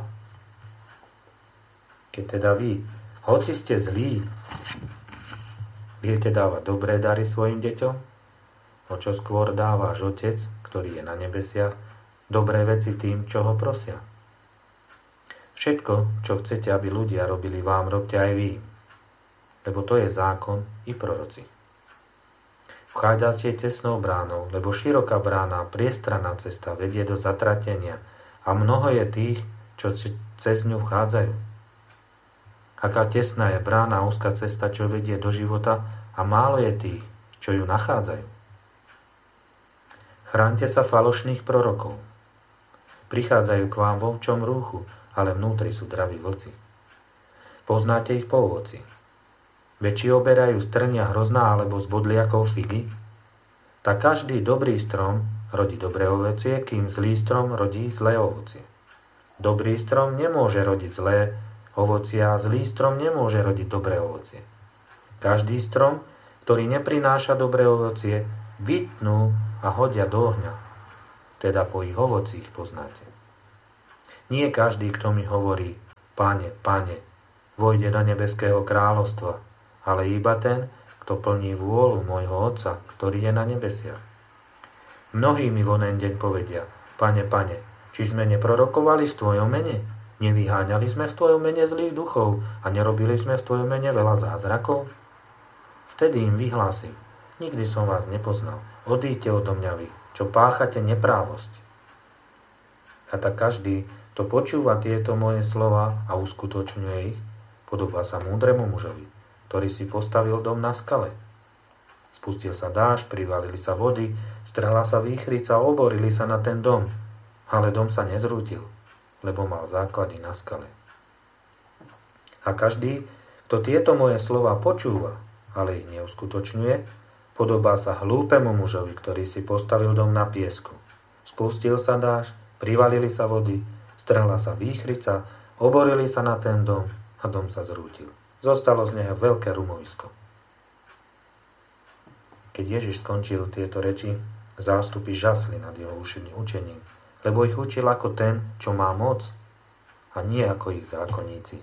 Keď teda vy, hoci ste zlí, viete dávať dobré dary svojim deťom, o čo skôr dá váš Otec, ktorý je na nebesiach, dobré veci tým, čo ho prosia. Všetko, čo chcete, aby ľudia robili vám, robte aj vy, lebo to je zákon i proroci. Vchádzate cestnou bránou, lebo široká brána, priestranná cesta vedie do zatratenia a mnoho je tých, čo cez ňu vchádzajú. Aká tesná je brána, úzka cesta, čo vedie do života a málo je tých, čo ju nachádzajú. Chráňte sa falošných prorokov. Prichádzajú k vám vo včom rúchu, ale vnútri sú draví vlci. Poznáte ich po ovoci. Veď či oberajú z trnia hrozná alebo z bodliakov figy? Tak každý dobrý strom rodí dobré ovocie, kým zlý strom rodí zlé ovocie. Dobrý strom nemôže rodiť zlé ovocie a zlý strom nemôže rodiť dobré ovocie. Každý strom ktorý neprináša dobré ovocie, vytnú a hodia do ohňa. Teda po ich ovoci ich poznáte. Nie každý, kto mi hovorí, Pane, Pane, vojde do nebeského kráľovstva, ale iba ten, kto plní vôľu môjho Otca, ktorý je na nebesiach. Mnohí mi v onen deň povedia, Pane, Pane, či sme neprorokovali v Tvojom mene? Nevyháňali sme v Tvojom mene zlých duchov a nerobili sme v Tvojom mene veľa zázrakov? Vtedy im vyhlásim, nikdy som vás nepoznal, odíďte odo mňa vy, čo páchate neprávosť. A tak každý, kto počúva tieto moje slova a uskutočňuje ich, podobá sa múdremu mužovi, ktorý si postavil dom na skale. Spustil sa dážď, privalili sa vody, strhla sa výchrica a oborili sa na ten dom, ale dom sa nezrútil, lebo mal základy na skale. A každý, kto tieto moje slova počúva, ale ich neuskutočňuje, podobá sa hlúpemu mužovi, ktorý si postavil dom na piesku. Spustil sa dážď, privalili sa vody, strhla sa výchrica, oborili sa na ten dom a dom sa zrútil. Zostalo z neho veľké rumovisko. Keď Ježiš skončil tieto reči, zástupy žasli nad jeho učením, lebo ich učil ako ten, čo má moc, a nie ako ich zákonníci.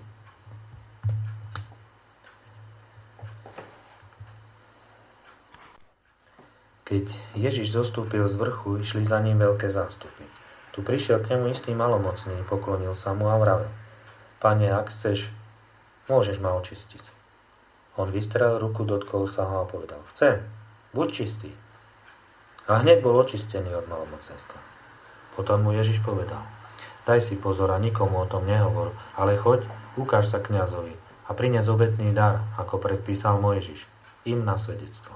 Keď Ježiš zostúpil z vrchu, išli za ním veľké zástupy. Tu prišiel k nemu istý malomocný, poklonil sa mu a vravel, Pane, ak chceš, môžeš ma očistiť. On vystrel ruku, dotkol sa ho a povedal, chcem, buď čistý. A hneď bol očistený od malomocenstva. Potom mu Ježiš povedal, daj si pozor a nikomu o tom nehovor, ale choď, ukáž sa kňazovi a prines obetný dar, ako predpísal Mojžiš, im na svedectvo.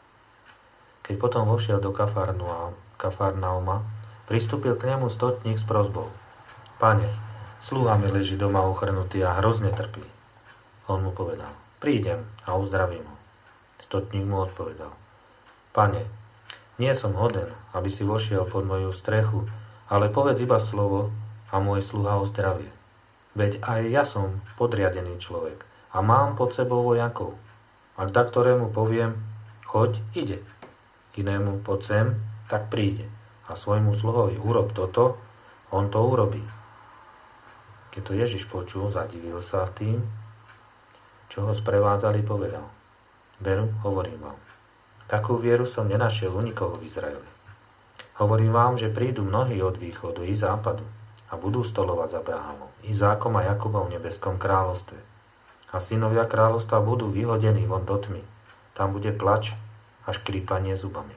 Keď potom vošiel do Kafarnauma, pristúpil k nemu stotník s prosbou. Pane, slúha mi leží doma ochrnutý a hrozne trpí. On mu povedal, prídem a uzdravím ho. Stotník mu odpovedal, Pane, nie som hoden, aby si vošiel pod moju strechu, ale povedz iba slovo a môj sluha ozdravie. Veď aj ja som podriadený človek a mám pod sebou vojakov. Ak da ktorému poviem, choď, ide. Inému poď sem, tak príde. A svojmu sluhovi urob toto, on to urobí. Keď to Ježiš počul, zadivil sa tým, čo ho sprevádzali, povedal. Veru, hovorím vám. Takú vieru som nenašiel u nikoho v Izraeli. Hovorím vám, že prídu mnohí od východu i západu a budú stolovať s Abrahamom, Izákom a Jakubom v nebeskom kráľovstve. A synovia kráľovstva budú vyhodení von do tmy. Tam bude plač a škrípanie zubami.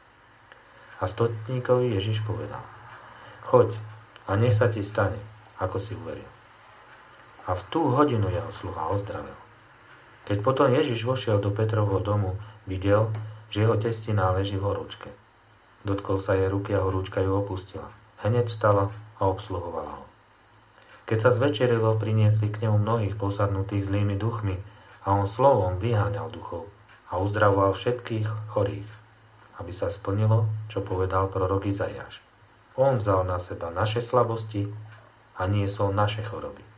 A stotníkovi Ježiš povedal, choď a nech sa ti stane, ako si uveril. A v tú hodinu jeho sluha ozdravil. Keď potom Ježiš vošiel do Petrovho domu, videl, že jeho testina leží v horúčke. Dotkol sa jej ruky a horúčka ju opustila. Hneď stala a obsluhovala ho. Keď sa zvečerilo, priniesli k nemu mnohých posadnutých zlými duchmi a on slovom vyháňal duchov a uzdravoval všetkých chorých, aby sa splnilo, čo povedal prorok Izaiáš. On vzal na seba naše slabosti a niesol naše choroby.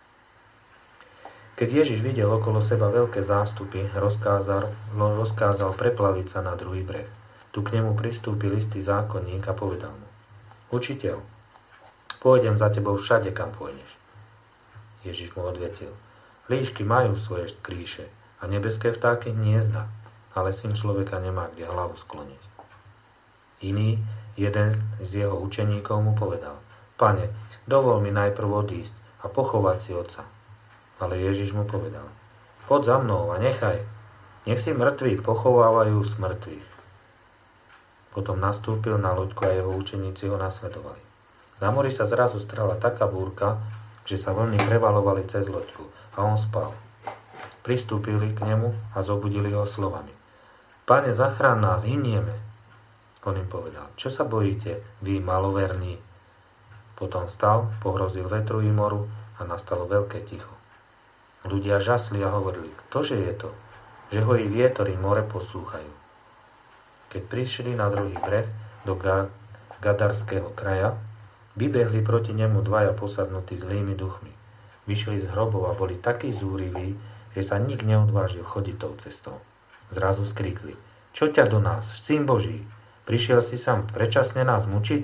Keď Ježiš videl okolo seba veľké zástupy, rozkázal preplaviť sa na druhý breh. Tu k nemu pristúpil istý zákonník a povedal mu, Učiteľ, pôjdem za tebou všade, kam pôjdeš. Ježiš mu odvetil, líšky majú svoje kríše a nebeské vtáky hniezda, ale syn človeka nemá kde hlavu skloniť. Iný, jeden z jeho učeníkov mu povedal, Pane, dovol mi najprv odísť a pochovať si otca. Ale Ježiš mu povedal, poď za mnou a nech si mŕtvi pochovávajú smrtvých. Potom nastúpil na loďku a jeho učeníci ho nasledovali. Na mori sa zrazu strhla taká búrka, že sa vlny prevalovali cez loďku a on spal. Pristúpili k nemu a zobudili ho slovami. Pane, zachrán nás, hynieme. On im povedal, čo sa bojíte, vy maloverní? Potom vstal, pohrozil vetru i moru a nastalo veľké ticho. Ľudia žasli a hovorili, ktože je to, že ho i vietor i more poslúchajú. Keď prišli na druhý breh do Gadarského kraja, vybehli proti nemu dvaja posadnutí zlými duchmi. Vyšli z hrobov a boli takí zúriví, že sa nik neodvážil chodiť tou cestou. Zrazu skríkli: Čo ťa do nás, Syn Boží? Prišiel si sám predčasne nás mučiť?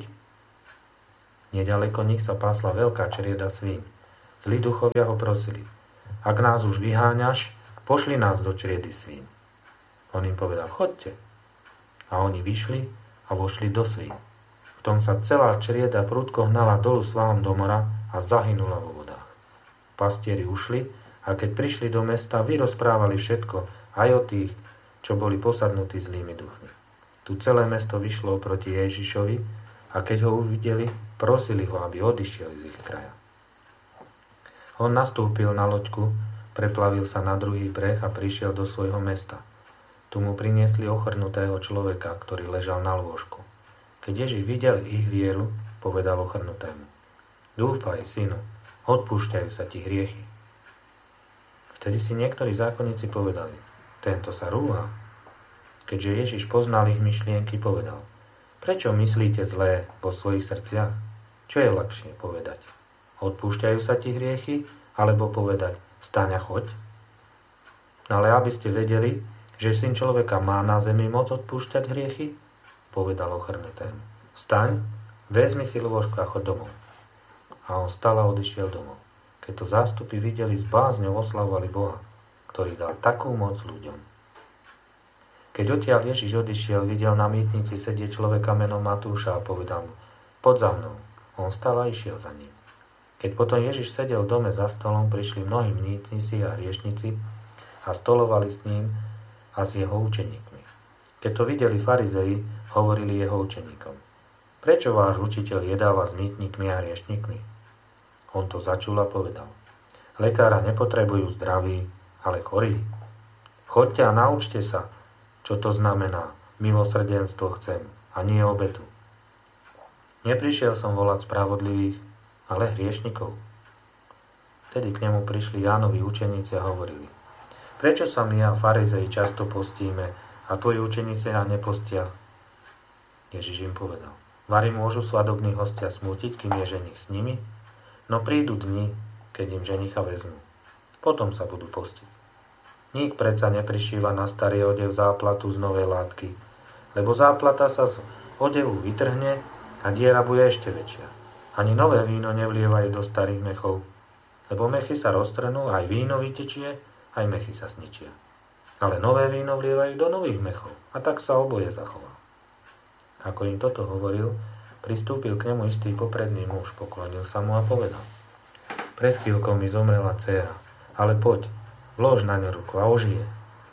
Nedaleko nich sa pásla veľká črieda svíň. Zlí duchovia ho prosili: Ak nás už vyháňaš, pošli nás do čriedy svíň. On im povedal: Choďte. A oni vyšli a vošli do svíň. V tom sa celá črieda prudko hnala dolu svahom do mora a zahynula vo vodách. Pastieri ušli a keď prišli do mesta, vyrozprávali všetko, aj o tých, čo boli posadnutí zlými duchmi. Tu celé mesto vyšlo proti Ježišovi a keď ho uvideli, prosili ho, aby odišiel z ich kraja. On nastúpil na loďku, preplavil sa na druhý breh a prišiel do svojho mesta. Tu mu priniesli ochrnutého človeka, ktorý ležal na lôžku. Keď Ježiš videl ich vieru, povedal ochrnutému: Dúfaj, synu, odpúšťajú sa ti hriechy. Vtedy si niektorí zákonníci povedali: Tento sa rúha. Keďže Ježiš poznal ich myšlienky, povedal: Prečo myslíte zlé vo svojich srdciach? Čo je ľahšie povedať? Odpúšťajú sa ti hriechy, alebo povedať: Vstaň a choď? Ale aby ste vedeli, že Syn človeka má na zemi moc odpúšťať hriechy, povedal ochrnutému: Vstaň, vezmi si lôžko a choď domov. A on vstal a odišiel domov. Keď to zástupy videli, s bázňou oslavovali Boha, ktorý dal takú moc ľuďom. Keď odtiaľ Ježiš odišiel, videl na mýtnici sedieť človeka menom Matúša a povedal mu: Poď za mnou. On vstal a išiel za ním. Keď potom Ježiš sedel v dome za stolom, prišli mnohí mýtnici a hriešnici a stolovali s ním a s jeho učeníkmi. Keď to videli farizei, hovorili jeho učeníkom: Prečo váš učiteľ jedáva s mýtnikmi a hriešnikmi? On to začul a povedal: Lekára nepotrebujú zdraví, ale chorí. Choďte a naučte sa, čo to znamená: milosrdenstvo chcem a nie obetu. Neprišiel som volať spravodlivých, ale hriešnikov. Vtedy k nemu prišli Jánovi učeníci a hovorili: Prečo sa my a farizei často postíme a tvoji učeníci nám nepostia? Ježiš im povedal: Vari môžu svadobní hostia smútiť, kým je ženich s nimi? No prídu dni, keď im ženicha vezmú. Potom sa budú postiť. Nik predsa neprišíva na starý odev záplatu z novej látky, lebo záplata sa z odevu vytrhne a diera bude ešte väčšia. Ani nové víno nevlievajú do starých mechov, lebo mechy sa roztrhnú, aj víno vytečie, aj mechy sa zničia. Ale nové víno vlievajú do nových mechov a tak sa oboje zachová. Ako im toto hovoril, pristúpil k nemu istý popredný muž, poklonil sa mu a povedal: Pred chvíľkou mi zomrela dcéra, ale poď, vlož na ňu ruku a ožije.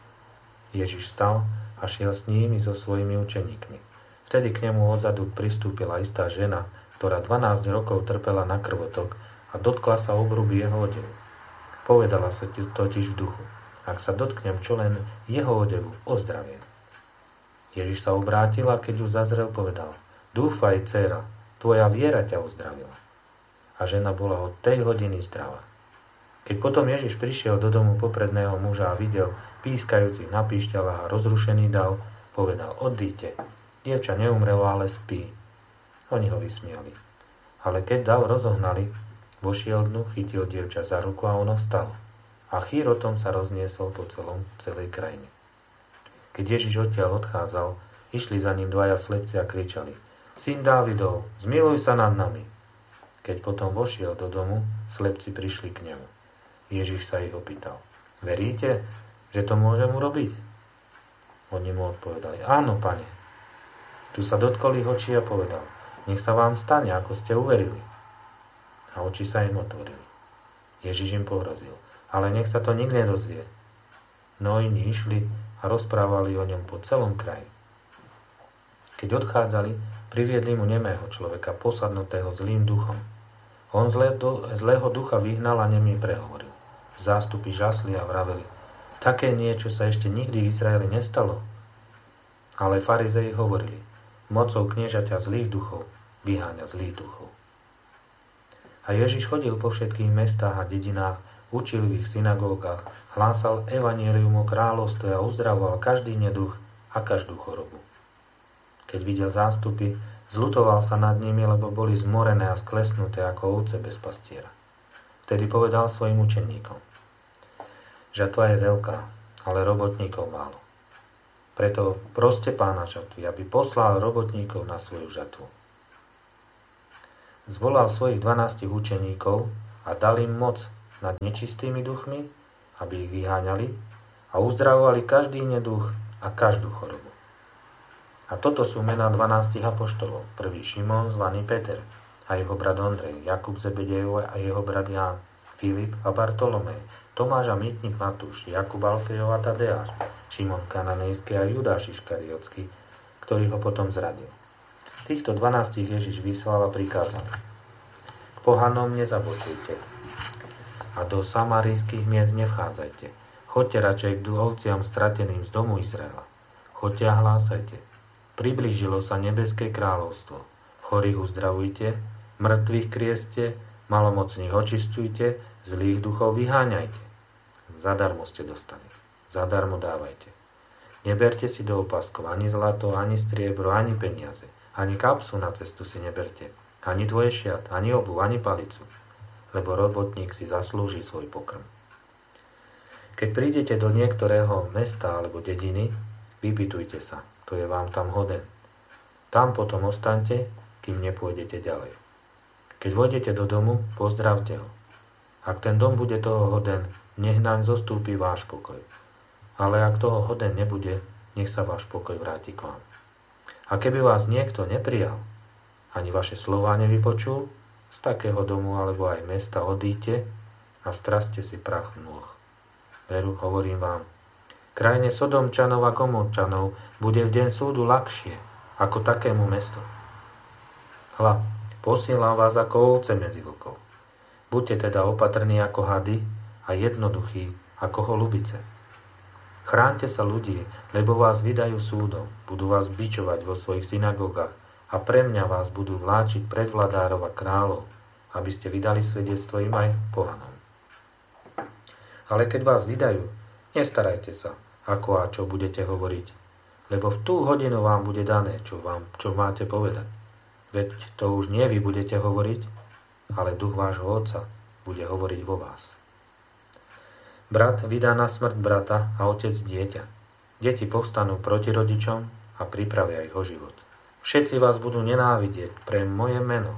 Ježiš vstal a šiel s ním i so svojimi učeníkmi. Vtedy k nemu odzadu pristúpila istá žena, ktorá 12 rokov trpela na krvotok a dotkla sa obruby jeho odevu. Povedala sa totiž v duchu: Ak sa dotknem čo len jeho odevu, ozdraviem. Ježiš sa obrátil a keď ju zazrel, povedal: Dúfaj, dcéra, tvoja viera ťa uzdravila. A žena bola od tej hodiny zdravá. Keď potom Ježiš prišiel do domu popredného muža a videl pískajúcich na píšťalách a rozrušený dav, povedal: Odíďte, dievča neumrelo, ale spí. Oni ho vysmiali. Ale keď dav rozohnali, vošiel dnu, chytil dievča za ruku a ono vstalo. A chýr o tom sa rozniesol po celej krajine. Keď Ježiš odtiaľ odchádzal, išli za ním dvaja slepci a kričali: Syn Dávidov, zmiluj sa nad nami. Keď potom vošiel do domu, slepci prišli k nemu. Ježiš sa ich opýtal: Veríte, že to môžem urobiť? Oni mu odpovedali: Áno, pane. Tu sa dotkol ich očí a povedal: Nech sa vám stane, ako ste uverili. A oči sa im otvorili. Ježiš im pohrozil: Ale nech sa to nikto nedozvie. No iní išli a rozprávali o ňom po celom kraji. Keď odchádzali, priviedli mu nemého človeka, posadnutého zlým duchom. On zlého ducha vyhnal a nemý prehovoril. Zástupy žasli a vraveli: Také niečo sa ešte nikdy v Izraeli nestalo. Ale farizei hovorili: Mocou kniežaťa zlých duchov vyháňa zlých duchov. A Ježiš chodil po všetkých mestách a dedinách, učil v ich synagógach, hlásal evanjelium o kráľovstve a uzdravoval každý neduch a každú chorobu. Keď videl zástupy, zľutoval sa nad nimi, lebo boli zmorené a sklesnuté ako ovce bez pastiera. Vtedy povedal svojim učeníkom: Žatva je veľká, ale robotníkov málo. Preto proste Pána žatvy, aby poslal robotníkov na svoju žatvu. Zvolal svojich 12 učeníkov a dal im moc nad nečistými duchmi, aby ich vyháňali a uzdravovali každý neduch a každú chorobu. A toto sú mená 12 apoštolov. Prvý Šimon, zvaný Peter, a jeho brat Ondrej, Jakub Zebedejov a jeho brat Ján, Filip a Bartolomej, Tomáš a mýtnik Matúš, Jakub Alfejov a Tadeáš, Šimon Kananejský a Judáš Iškariotský, ktorý ho potom zradil. Týchto 12 Ježiš vyslal a prikázal: K pohanom nezabočujte a do samarijských miest nevchádzajte. Choďte radšej k ovciam strateným z domu Izraela. Choďte a hlásajte: Priblížilo sa nebeské kráľovstvo. Chorých uzdravujte, mŕtvych krieste, malomocných očisťujte, zlých duchov vyháňajte. Zadarmo ste dostali. Zadarmo dávajte. Neberte si do opaskov ani zlato, ani striebro, ani peniaze. Ani kapsu na cestu si neberte. Ani dvojšiat, ani obuv, ani palicu. Lebo robotník si zaslúži svoj pokrm. Keď prídete do niektorého mesta alebo dediny, vypytujte sa, kto je vám tam hoden. Tam potom ostaňte, kým nepôjdete ďalej. Keď vojdete do domu, pozdravte ho. Ak ten dom bude toho hoden, nech naň zostúpi váš pokoj. Ale ak toho hoden nebude, nech sa váš pokoj vráti k vám. A keby vás niekto neprijal, ani vaše slová nevypočul, z takého domu alebo aj mesta odíďte a straste si prach nôh. Veru, hovorím vám, krajine Sodomčanov a Gomorčanov bude v deň súdu ľahšie ako takému mestu. Hľa, posielam vás ako ovce medzi vlkov. Buďte teda opatrní ako hady a jednoduchí ako holubice. Chráňte sa ľudí, lebo vás vydajú súdom, budú vás bičovať vo svojich synagógach a pre mňa vás budú vláčiť pred vladárov a kráľov, aby ste vydali svedectvo im aj pohanom. Ale keď vás vydajú, nestarajte sa, ako a čo budete hovoriť, lebo v tú hodinu vám bude dané, čo máte povedať. Veď to už nie vy budete hovoriť, ale duch vášho Otca bude hovoriť vo vás. Brat vydá na smrť brata a otec dieťa. Deti povstanú proti rodičom a pripravia ich o život. Všetci vás budú nenávidieť pre moje meno.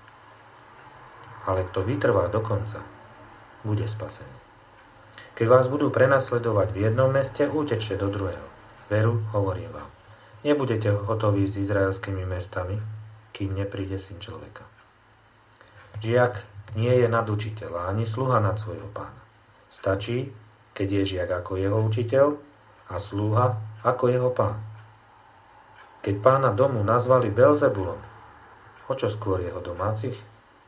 Ale kto vytrvá do konca, bude spasený. Keď vás budú prenasledovať v jednom meste, utečte do druhého. Veru, hovorím vám, nebudete hotoví s izraelskými mestami, kým nepríde Syn človeka. Žiak nie je nad učiteľa, ani sluha nad svojho pána. Stačí, keď je žiak ako jeho učiteľ a sluha ako jeho pán. Keď pána domu nazvali Belzebulom, o čo skôr jeho domácich?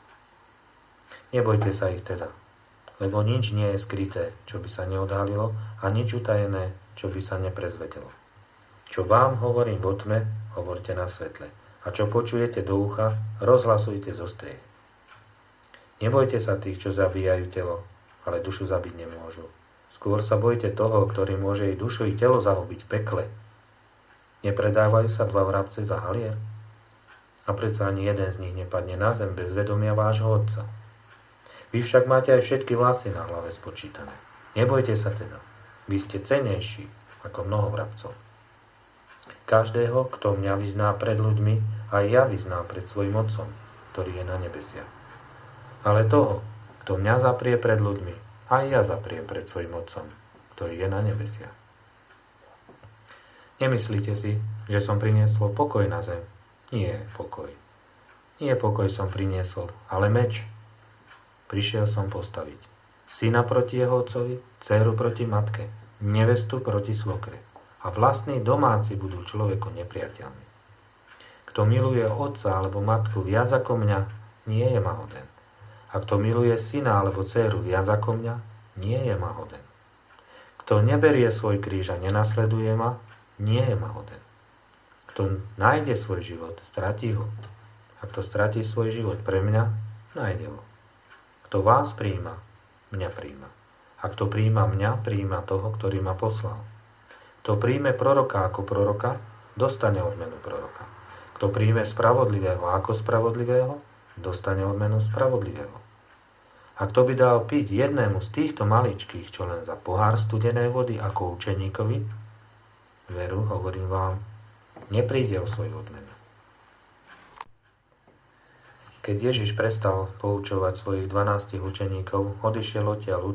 Nebojte sa ich teda, lebo nič nie je skryté, čo by sa neodhalilo, a nič utajené, čo by sa neprezvedelo. Čo vám hovorím vo tme, hovorte na svetle. A čo počujete do ucha, rozhlasujte zo strie. Nebojte sa tých, čo zabíjajú telo, ale dušu zabiť nemôžu. Skôr sa bojte toho, ktorý môže i dušu i telo zahubiť v pekle. Nepredávajú sa dva vrabce za halier? A predsa ani jeden z nich nepadne na zem bez vedomia vášho Otca. Vy však máte aj všetky vlasy na hlave spočítané. Nebojte sa teda, vy ste cennejší ako mnoho vrabcov. Každého, kto mňa vyzná pred ľuďmi, aj ja vyznám pred svojim Otcom, ktorý je na nebesiach. Ale toho, kto mňa zaprie pred ľuďmi, aj ja zapriem pred svojim Otcom, ktorý je na nebesiach. Nemyslíte si, že som priniesol pokoj na zem? Nie pokoj. Nie pokoj som priniesol, ale meč. Prišiel som postaviť syna proti jeho otcovi, dcéru proti matke, nevestu proti svokre. A vlastní domáci budú človeku nepriateľní. Kto miluje otca alebo matku viac ako mňa, nie je ma hoden. A kto miluje syna alebo dcéru viac ako mňa, nie je ma hoden. Kto neberie svoj kríž a nenasleduje ma, nie je ma hoden. Kto nájde svoj život, stratí ho. A kto stratí svoj život pre mňa, nájde ho. Kto vás prijíma, mňa prijíma. A kto prijíma mňa, prijíma toho, ktorý ma poslal. Kto príjme proroka ako proroka, dostane odmenu proroka. Kto príjme spravodlivého ako spravodlivého, dostane odmenu spravodlivého. A kto by dal piť jednému z týchto maličkých, čo len za pohár studenej vody ako učeníkovi, Veru, hovorím vám, nepríde o svoju odmenu. Keď Ježiš prestal poučovať svojich 12 učeníkov, odišiel odtiaľ